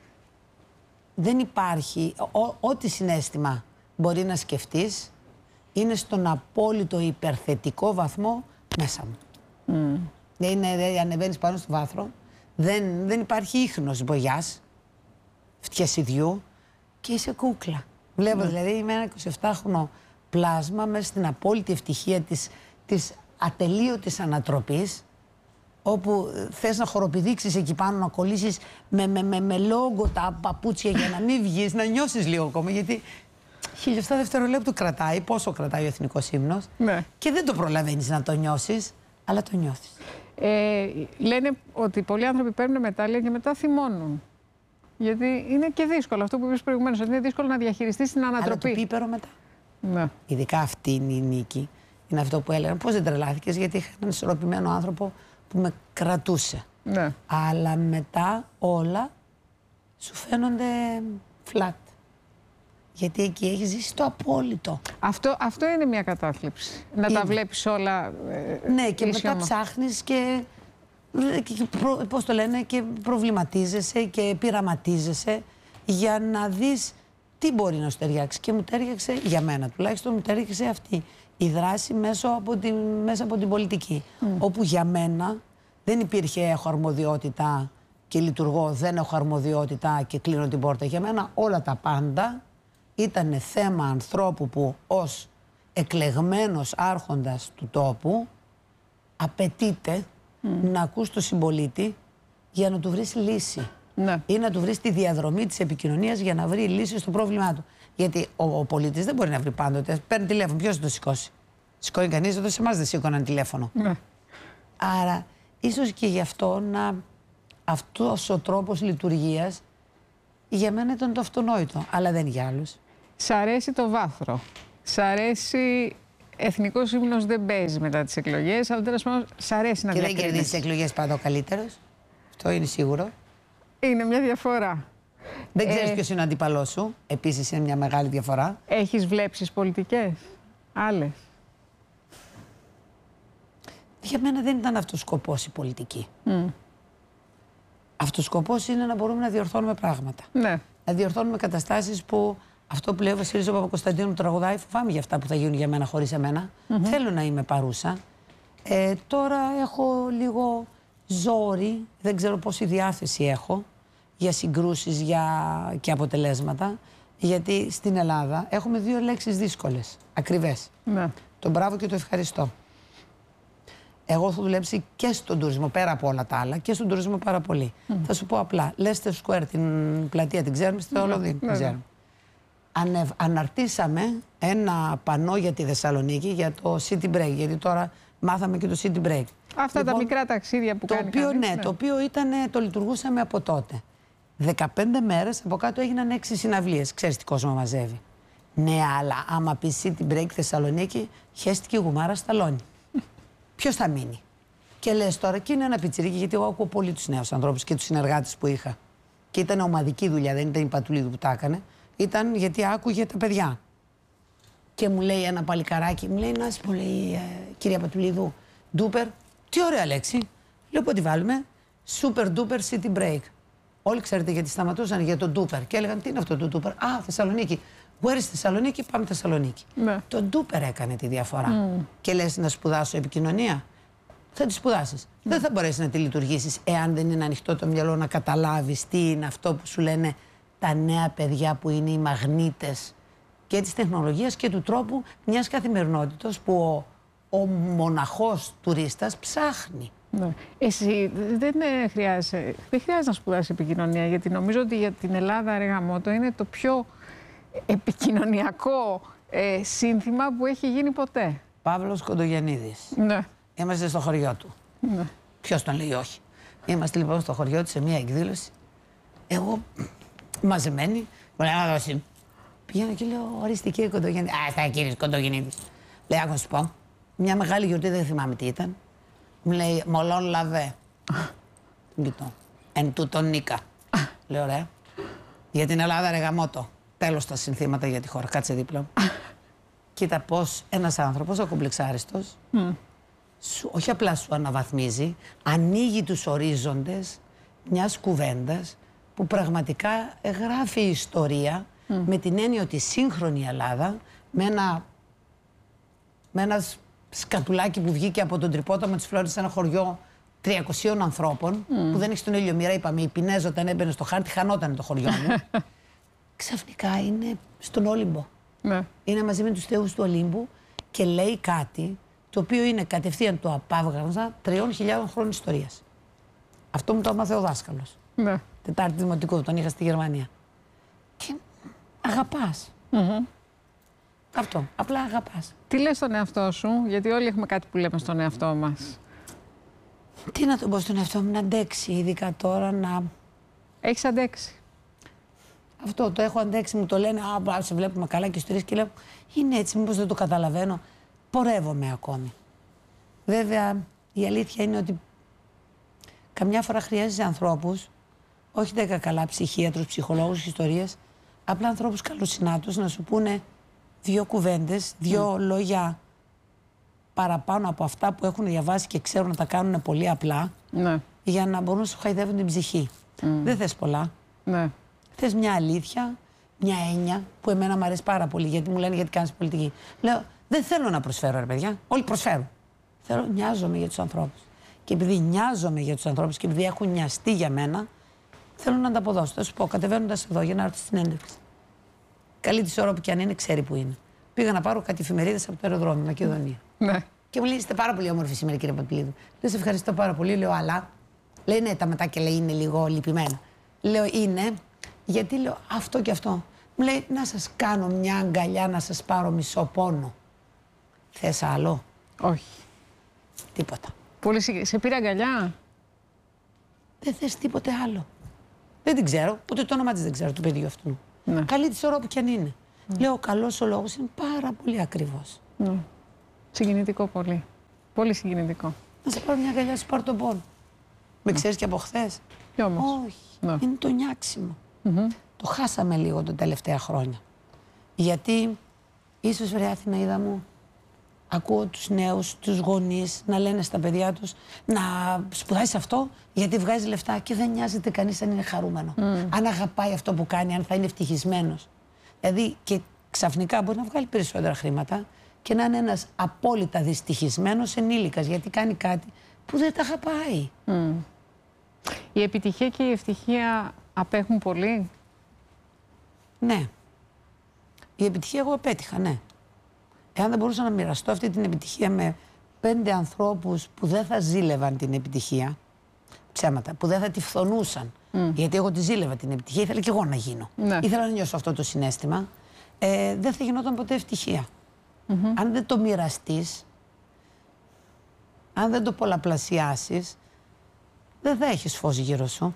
Δεν υπάρχει. Ό,τι συναίσθημα μπορεί να σκεφτείς είναι στον απόλυτο υπερθετικό βαθμό μέσα μου. Δεν ανεβαίνεις πάνω στο βάθρο. Δεν υπάρχει ίχνος μπογιάς, φτιασιδιού και είσαι κούκλα. Βλέπω δηλαδή είμαι ένα 27χρονο πλάσμα μέσα στην απόλυτη ευτυχία της ατελείωτης ανατροπής, όπου θες να χοροπηδήξεις εκεί πάνω, να κολλήσεις με λόγο τα παπούτσια για να μην βγεις, να νιώσεις λίγο ακόμα, γιατί 1.000 δευτερολέπτου κρατάει, πόσο κρατάει ο εθνικός ύμνος, και δεν το προλαβαίνεις να το νιώσεις, αλλά το νιώθεις. Λένε ότι πολλοί άνθρωποι παίρνουν μετάλλια και μετά θυμώνουν. Γιατί είναι και δύσκολο, αυτό που είπες προηγουμένως, ότι είναι δύσκολο να διαχειριστείς την ανατροπή. Αλλά το πίπερο μετά. Ναι. Ειδικά αυτή είναι η νίκη. Είναι αυτό που έλεγαν. Πώς δεν τρελάθηκες? Γιατί είχα έναν ισορροπημένο άνθρωπο που με κρατούσε. Ναι. Αλλά μετά όλα σου φαίνονται flat. Γιατί εκεί έχεις ζήσει το απόλυτο. Αυτό είναι μια κατάθλιψη. Να τα βλέπεις όλα. Ναι, και μετά ψάχνεις και πώς το λένε, και προβληματίζεσαι και πειραματίζεσαι για να δεις τι μπορεί να σου ταιριάξει. Και μου τέριαξε, για μένα τουλάχιστον, μου τέριαξε αυτή η δράση μέσα από την πολιτική. Όπου για μένα δεν υπήρχε έχω αρμοδιότητα και λειτουργώ, δεν έχω αρμοδιότητα και κλείνω την πόρτα. Για μένα όλα τα πάντα ήταν θέμα ανθρώπου που ως εκλεγμένος άρχοντας του τόπου απαιτείται να ακούς τον συμπολίτη για να του βρεις λύση. Ναι. Ή να του βρεις τη διαδρομή της επικοινωνίας για να βρει λύση στο πρόβλημά του. Γιατί ο πολίτης δεν μπορεί να βρει πάντοτε. Παίρνει τηλέφωνο, ποιος θα το σηκώσει? Σηκώνει κανείς, εδώ σε εμάς δεν σήκωναν τηλέφωνο. Ναι. Άρα, ίσως και γι' αυτό αυτός ο τρόπος λειτουργίας για μένα ήταν το αυτονόητο, αλλά δεν για άλλους. Σ' αρέσει το βάθρο. Σ' αρέσει εθνικός ύμνος δεν παίζει μετά τις εκλογές, αλλά τέλος πάντων σ' αρέσει να διακρίνεις. Και δεν κερδίζει τις εκλογές πάντα ο καλύτερος. Αυτό είναι σίγουρο. Είναι μια διαφορά. Δεν ξέρεις ποιος είναι ο αντίπαλός σου. Επίσης είναι μια μεγάλη διαφορά. Έχεις βλέψεις πολιτικές, άλλες? Για μένα δεν ήταν αυτός ο σκοπός η πολιτική. Αυτός ο σκοπός είναι να μπορούμε να διορθώνουμε πράγματα. Ναι. Να διορθώνουμε καταστάσεις που αυτό που λέει ο Βασίλης ο Παπακοσταντίνου τραγουδάει, φοβάμαι για αυτά που θα γίνουν για μένα χωρίς εμένα. Θέλω να είμαι παρούσα. Τώρα έχω λίγο ζόρι, δεν ξέρω πόση διάθεση έχω για συγκρούσεις και αποτελέσματα. Γιατί στην Ελλάδα έχουμε δύο λέξεις δύσκολες, ακριβές. Ναι. Το μπράβο και το ευχαριστώ. Εγώ έχω δουλέψει και στον τουρισμό, πέρα από όλα τα άλλα, και στον τουρισμό πάρα πολύ. Θα σου πω απλά, Leicester Square, την πλατεία την ξέρουμε, στη Λονδίνο, την ξέρουμε. Αναρτήσαμε ένα πανό για τη Θεσσαλονίκη, για το City Break, γιατί τώρα μάθαμε και το City Break. Αυτά τα μικρά ταξίδια που κάνει κανείς, ναι, το οποίο το λειτουργούσαμε από τότε. 15 μέρες από κάτω έγιναν 6 συναυλίες. Ξέρεις τι κόσμο μαζεύει. Ναι, αλλά άμα πει City Break Θεσσαλονίκη, χέστηκε η γουμάρα Σταλόνι. Ποιος θα μείνει? Και λες τώρα, και είναι ένα πιτσιρίκι, γιατί εγώ ακούω πολύ τους νέους ανθρώπους και τους συνεργάτες που είχα. Και ήταν ομαδική δουλειά, δεν ήταν η Πατουλίδου που τα έκανε. Ήταν γιατί άκουγε τα παιδιά. Και μου λέει ένα παλικαράκι, μου λέει, να σου πω, λέει, κυρία Πατουλίδου, ντούπερ, τι ωραία λέξη. Λέω, πού τη βάλουμε? Super duper City Break. Όλοι ξέρετε γιατί σταματούσαν για το ντούπερ και έλεγαν, τι είναι αυτό το ντούπερ? Α, Θεσσαλονίκη. Where is Θεσσαλονίκη, πάμε Θεσσαλονίκη. Ναι. Το ντούπερ έκανε τη διαφορά. Και λες να σπουδάσω επικοινωνία. Θα τη σπουδάσεις. Δεν θα μπορέσεις να τη λειτουργήσεις εάν δεν είναι ανοιχτό το μυαλό να καταλάβεις τι είναι αυτό που σου λένε τα νέα παιδιά που είναι οι μαγνήτες και της τεχνολογίας και του τρόπου μιας καθημερινότητας που ο μοναχός τουρίστας ψάχνει. Ναι. Εσύ δεν χρειάζεται να σπουδάσεις επικοινωνία, γιατί νομίζω ότι για την Ελλάδα, ρε γαμώτο, είναι το πιο επικοινωνιακό σύνθημα που έχει γίνει ποτέ. Παύλος Κοντογιαννίδης. Ναι. Είμαστε στο χωριό του. Ναι. Ποιος τον λέει όχι? Είμαστε λοιπόν στο χωριό του σε μια εκδήλωση. Εγώ μαζεμένη, μου λέει να δώσει. Πηγαίνω και λέω, ορίστε κύριε Κοντογιαννίδη. Α, στα κύριε Κοντογιαννίδη. Λέει, άκου να σου πω. Μια μεγάλη γιορτή, δεν θυμάμαι τι ήταν. Μου λέει, μολόν λαβέ. Την κοιτώ. Εν τούτον νίκα. Λέω, ωραία. Για την Ελλάδα, ρε γαμώτο. Τέλος τα συνθήματα για τη χώρα. Κάτσε δίπλα μου. Κοίτα πώς ένας άνθρωπος, ο κομπλεξάριστος, όχι απλά σου αναβαθμίζει, ανοίγει τους ορίζοντες μιας κουβέντας που πραγματικά γράφει ιστορία με την έννοια ότι η σύγχρονη Ελλάδα, με ένα σκατουλάκι που βγήκε από τον Τρυπόταμο της Φλόρης σε ένα χωριό 300 ανθρώπων, που δεν έχει τον ήλιο μοίρα, είπαμε, η Πινέζ όταν έμπαινε στο χάρτη χανόταν το χωριό μου. Ξαφνικά είναι στον Όλυμπο. Ναι. Είναι μαζί με τους θεούς του Ολύμπου και λέει κάτι το οποίο είναι κατευθείαν το απάβγαζα 3.000 χρόνων ιστορίας. Αυτό μου το έμαθε ο δάσκαλος. Ναι. Τετάρτη δημοτικού, τον είχα στη Γερμανία. Και αγαπάς. Αυτό, απλά αγαπάς. Τι λες στον εαυτό σου, γιατί όλοι έχουμε κάτι που λέμε στον εαυτό μας. Τι να τον πω στον εαυτό μου, να αντέξει, ειδικά τώρα να... Έχεις αντέξει? Αυτό το έχω αντέξει, μου το λένε, α, σε βλέπουμε καλά και ιστορίες και λέω, είναι έτσι, μήπως δεν το καταλαβαίνω. Πορεύομαι ακόμη. Βέβαια, η αλήθεια είναι ότι καμιά φορά χρειάζεσαι ανθρώπους, όχι 10 καλά ψυχίατρους, ψυχολόγους, ιστορίες, απλά ανθρώπους καλοσυνάτους να σου πούνε δύο κουβέντες, δύο λόγια παραπάνω από αυτά που έχουν διαβάσει και ξέρουν να τα κάνουν πολύ απλά, για να μπορούν να σου χαϊδεύουν την ψυχή. Δεν θες πολλά. Θες μια αλήθεια, μια έννοια που εμένα μου αρέσει πάρα πολύ, γιατί μου λένε γιατί κάνεις πολιτική. Λέω, δεν θέλω να προσφέρω, ρε παιδιά. Όλοι προσφέρουν. Νοιάζομαι για τους ανθρώπους. Και επειδή νοιάζομαι για τους ανθρώπους και επειδή έχουν νοιαστεί για μένα, θέλω να ανταποδώσω. Θα σου πω, κατεβαίνοντας εδώ για να έρθω στην έντευξη. Καλή τη ώρα που κι αν είναι, ξέρει που είναι. Πήγα να πάρω κάτι εφημερίδες από το αεροδρόμιο, Μακεδονία. Ναι. Και μου λέει, είστε πάρα πολύ όμορφοι σήμερα, κύριε Παπιλίδου. Λέω, σε ευχαριστώ πάρα πολύ. Λέω, αλλά. Λέει, ναι, τα μετά και λέει, είναι λίγο λυπημένα. Λέω, είναι, γιατί λέω αυτό και αυτό. Μου λέει, να σας κάνω μια αγκαλιά, να σας πάρω μισό πόνο. Θες άλλο? Όχι. Τίποτα. Πολύ σε πήρε αγκαλιά? Δεν θες τίποτε άλλο. Δεν την ξέρω, ούτε το όνομα της δεν ξέρω, του παιδιού αυτού. Ναι. Καλή της ώρα που κι αν είναι. Λέω, ο καλός ο λόγος είναι πάρα πολύ ακριβώς. Συγκινητικό πολύ. Πολύ συγκινητικό. Να σε πάρω μια αγκαλιά, σου πάρω τον πόνο. Με ξέρεις και από χθες. Κι όμως. Όχι. Είναι το νιάξιμο. Το χάσαμε λίγο τα τελευταία χρόνια. Γιατί ίσως, βρε Αθηναίδα μου, ακούω τους νέους, τους γονείς να λένε στα παιδιά τους να σπουδάσει αυτό γιατί βγάζει λεφτά και δεν νοιάζεται κανείς αν είναι χαρούμενο. Αν αγαπάει αυτό που κάνει, αν θα είναι ευτυχισμένος. Δηλαδή και ξαφνικά μπορεί να βγάλει περισσότερα χρήματα και να είναι ένας απόλυτα δυστυχισμένος ενήλικας γιατί κάνει κάτι που δεν τα αγαπάει. Η επιτυχία και η ευτυχία απέχουν πολύ. Ναι. Η επιτυχία εγώ επέτυχα, ναι. Εάν δεν μπορούσα να μοιραστώ αυτή την επιτυχία με 5 ανθρώπους που δεν θα ζήλευαν την επιτυχία, ψέματα, που δεν θα τη φθονούσαν, γιατί εγώ τη ζήλευα την επιτυχία, ήθελα και εγώ να γίνω. Ναι. Ήθελα να νιώσω αυτό το συναίσθημα, δεν θα γινόταν ποτέ ευτυχία. Αν δεν το μοιραστείς, αν δεν το πολλαπλασιάσεις, δεν θα έχεις φως γύρω σου.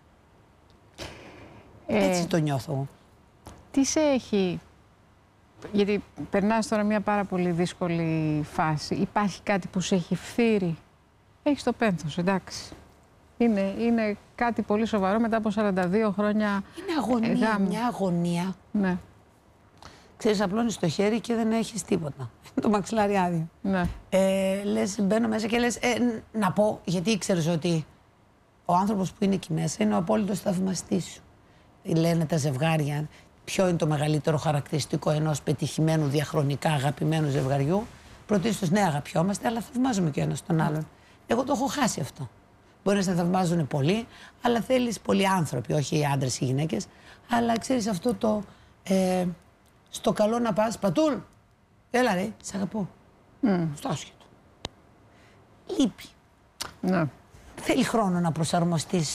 Έτσι το νιώθω εγώ. Τι σε έχει... Γιατί περνάς τώρα μια πάρα πολύ δύσκολη φάση. Υπάρχει κάτι που σε έχει φθείρει. Έχεις το πένθος, εντάξει. Είναι κάτι πολύ σοβαρό μετά από 42 χρόνια. Είναι αγωνία, μια αγωνία. Ναι. Ξέρεις, απλώνεις το χέρι και δεν έχεις τίποτα. Το μαξιλάρι άδειο. Ναι. Λες, μπαίνω μέσα και λες, να πω, γιατί ήξερες ότι ο άνθρωπος που είναι εκεί μέσα είναι ο απόλυτος θαυμαστής σου. Λένε τα ζευγάρια. Ποιο είναι το μεγαλύτερο χαρακτηριστικό ενός πετυχημένου, διαχρονικά αγαπημένου ζευγαριού? Πρωτίστως, ναι, αγαπιόμαστε, αλλά θαυμάζουμε και ο ένας τον άλλον. Εγώ το έχω χάσει αυτό. Μπορεί να σε θαυμάζουν πολύ, αλλά θέλεις πολλοί άνθρωποι, όχι οι άντρες ή οι γυναίκες. Αλλά ξέρεις αυτό το στο καλό να πας, Πατούλ, έλα ρε, σ' αγαπώ. Στο άσχετο. Λείπει. Ναι. Θέλει χρόνο να προσαρμοστείς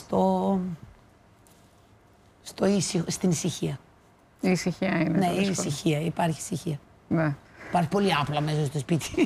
στην ησυχία. Η ησυχία είναι. Ναι, η ησυχία. Υπάρχει ησυχία. Ναι. Υπάρχει πολύ άπλα μέσα στο σπίτι.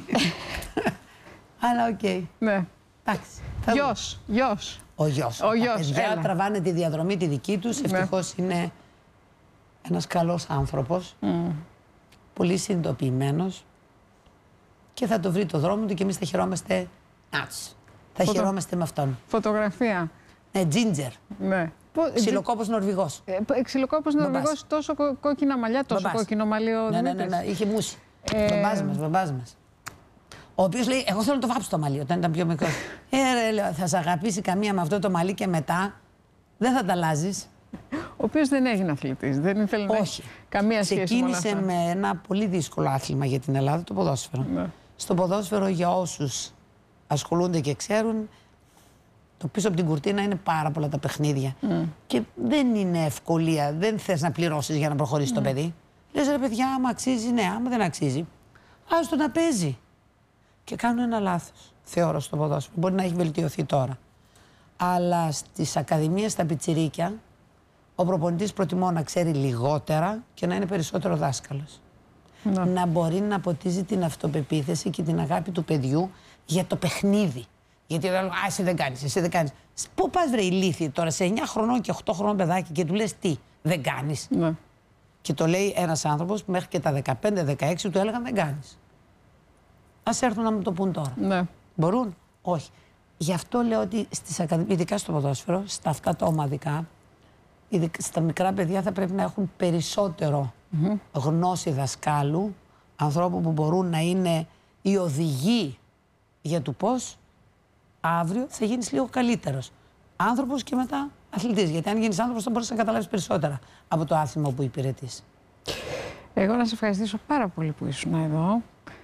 Αλλά οκ. Ναι. Εντάξει. Γιος. Ο γιος. Τα παιδιά τραβάνε τη διαδρομή τη δική τους. Ευτυχώς είναι ένας καλός άνθρωπος. Πολύ συνειδητοποιημένος. Και θα το βρει το δρόμο του και εμείς θα χαιρόμαστε. Θα χαιρόμαστε με αυτόν. Φωτογραφία. Ναι, ginger. Ναι. Ξυλοκόπος Νορβηγός. Ξυλοκόπος Νορβηγός, τόσο κόκκινα μαλλιά, τόσο κόκκινο μαλλί ο Δημήτρης. Ναι, είχε μούσει. Μπαμπάς μας. Ο οποίος λέει, εγώ θέλω να το βάψω το μαλλί όταν ήταν πιο μικρός. Λέω, θα σε αγαπήσει καμία με αυτό το μαλλί και μετά δεν θα τα αλλάζεις. Ο οποίος δεν έγινε αθλητής, δεν ήθελε να έχει καμία σχέση με όλα αυτά. Ξεκίνησε με ένα πολύ δύσκολο άθλημα για την Ελλάδα, το ποδόσφαιρο. Ναι. Στο ποδόσφαιρο, για όσους ασχολούνται και ξέρουν, το πίσω από την κουρτίνα είναι πάρα πολλά τα παιχνίδια. Και δεν είναι ευκολία, δεν θες να πληρώσεις για να προχωρήσει το παιδί. Λες, ρε παιδιά, άμα αξίζει, ναι, άμα δεν αξίζει, άστο να παίζει. Και κάνουν ένα λάθος, θεωρώ, στο ποδόσφαιρο. Μπορεί να έχει βελτιωθεί τώρα. Αλλά στις ακαδημίες, στα πιτσιρίκια, ο προπονητής προτιμώ να ξέρει λιγότερα και να είναι περισσότερο δάσκαλος. Να μπορεί να ποτίζει την αυτοπεποίθηση και την αγάπη του παιδιού για το παιχνίδι. Γιατί λέω, εσύ δεν κάνεις, εσύ δεν κάνεις. Πού πας, βρε ηλίθιε τώρα, σε 9 χρονών και 8 χρονών παιδάκι και του λες τι, δεν κάνεις. Ναι. Και το λέει ένας άνθρωπος που μέχρι και τα 15-16 του έλεγαν δεν κάνεις. Ας έρθουν να μου το πούν τώρα. Ναι. Μπορούν? Όχι. Γι' αυτό λέω ότι στις ακαδημίες, ειδικά στο ποδόσφαιρο, στα αυτά τα ομαδικά, στα μικρά παιδιά θα πρέπει να έχουν περισσότερο γνώση δασκάλου, ανθρώπου που μπορούν να είναι οι οδηγοί για το πώς αύριο θα γίνεις λίγο καλύτερος άνθρωπος και μετά αθλητής. Γιατί αν γίνεις άνθρωπος θα μπορείς να καταλάβεις περισσότερα από το άθλημα που υπηρετείς. Εγώ να σε ευχαριστήσω πάρα πολύ που ήσουν εδώ.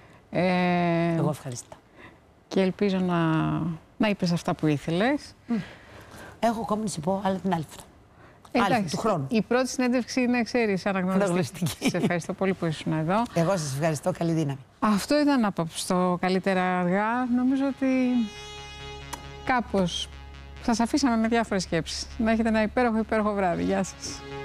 Εγώ ευχαριστώ. Και ελπίζω να είπες αυτά που ήθελες. Έχω ακόμη να σου πω, αλλά την άλλη φορά. Άλλη, του χρόνου. Η πρώτη συνέντευξη είναι, ξέρεις, αναγνωριστική. Σε ευχαριστώ πολύ που ήσουν εδώ. Εγώ σας ευχαριστώ. Καλή δύναμη. Αυτό ήταν απόψε το Καλύτερα Αργά. Νομίζω ότι κάπως σας αφήσαμε με διάφορες σκέψεις. Να έχετε ένα υπέροχο βράδυ. Γεια σας.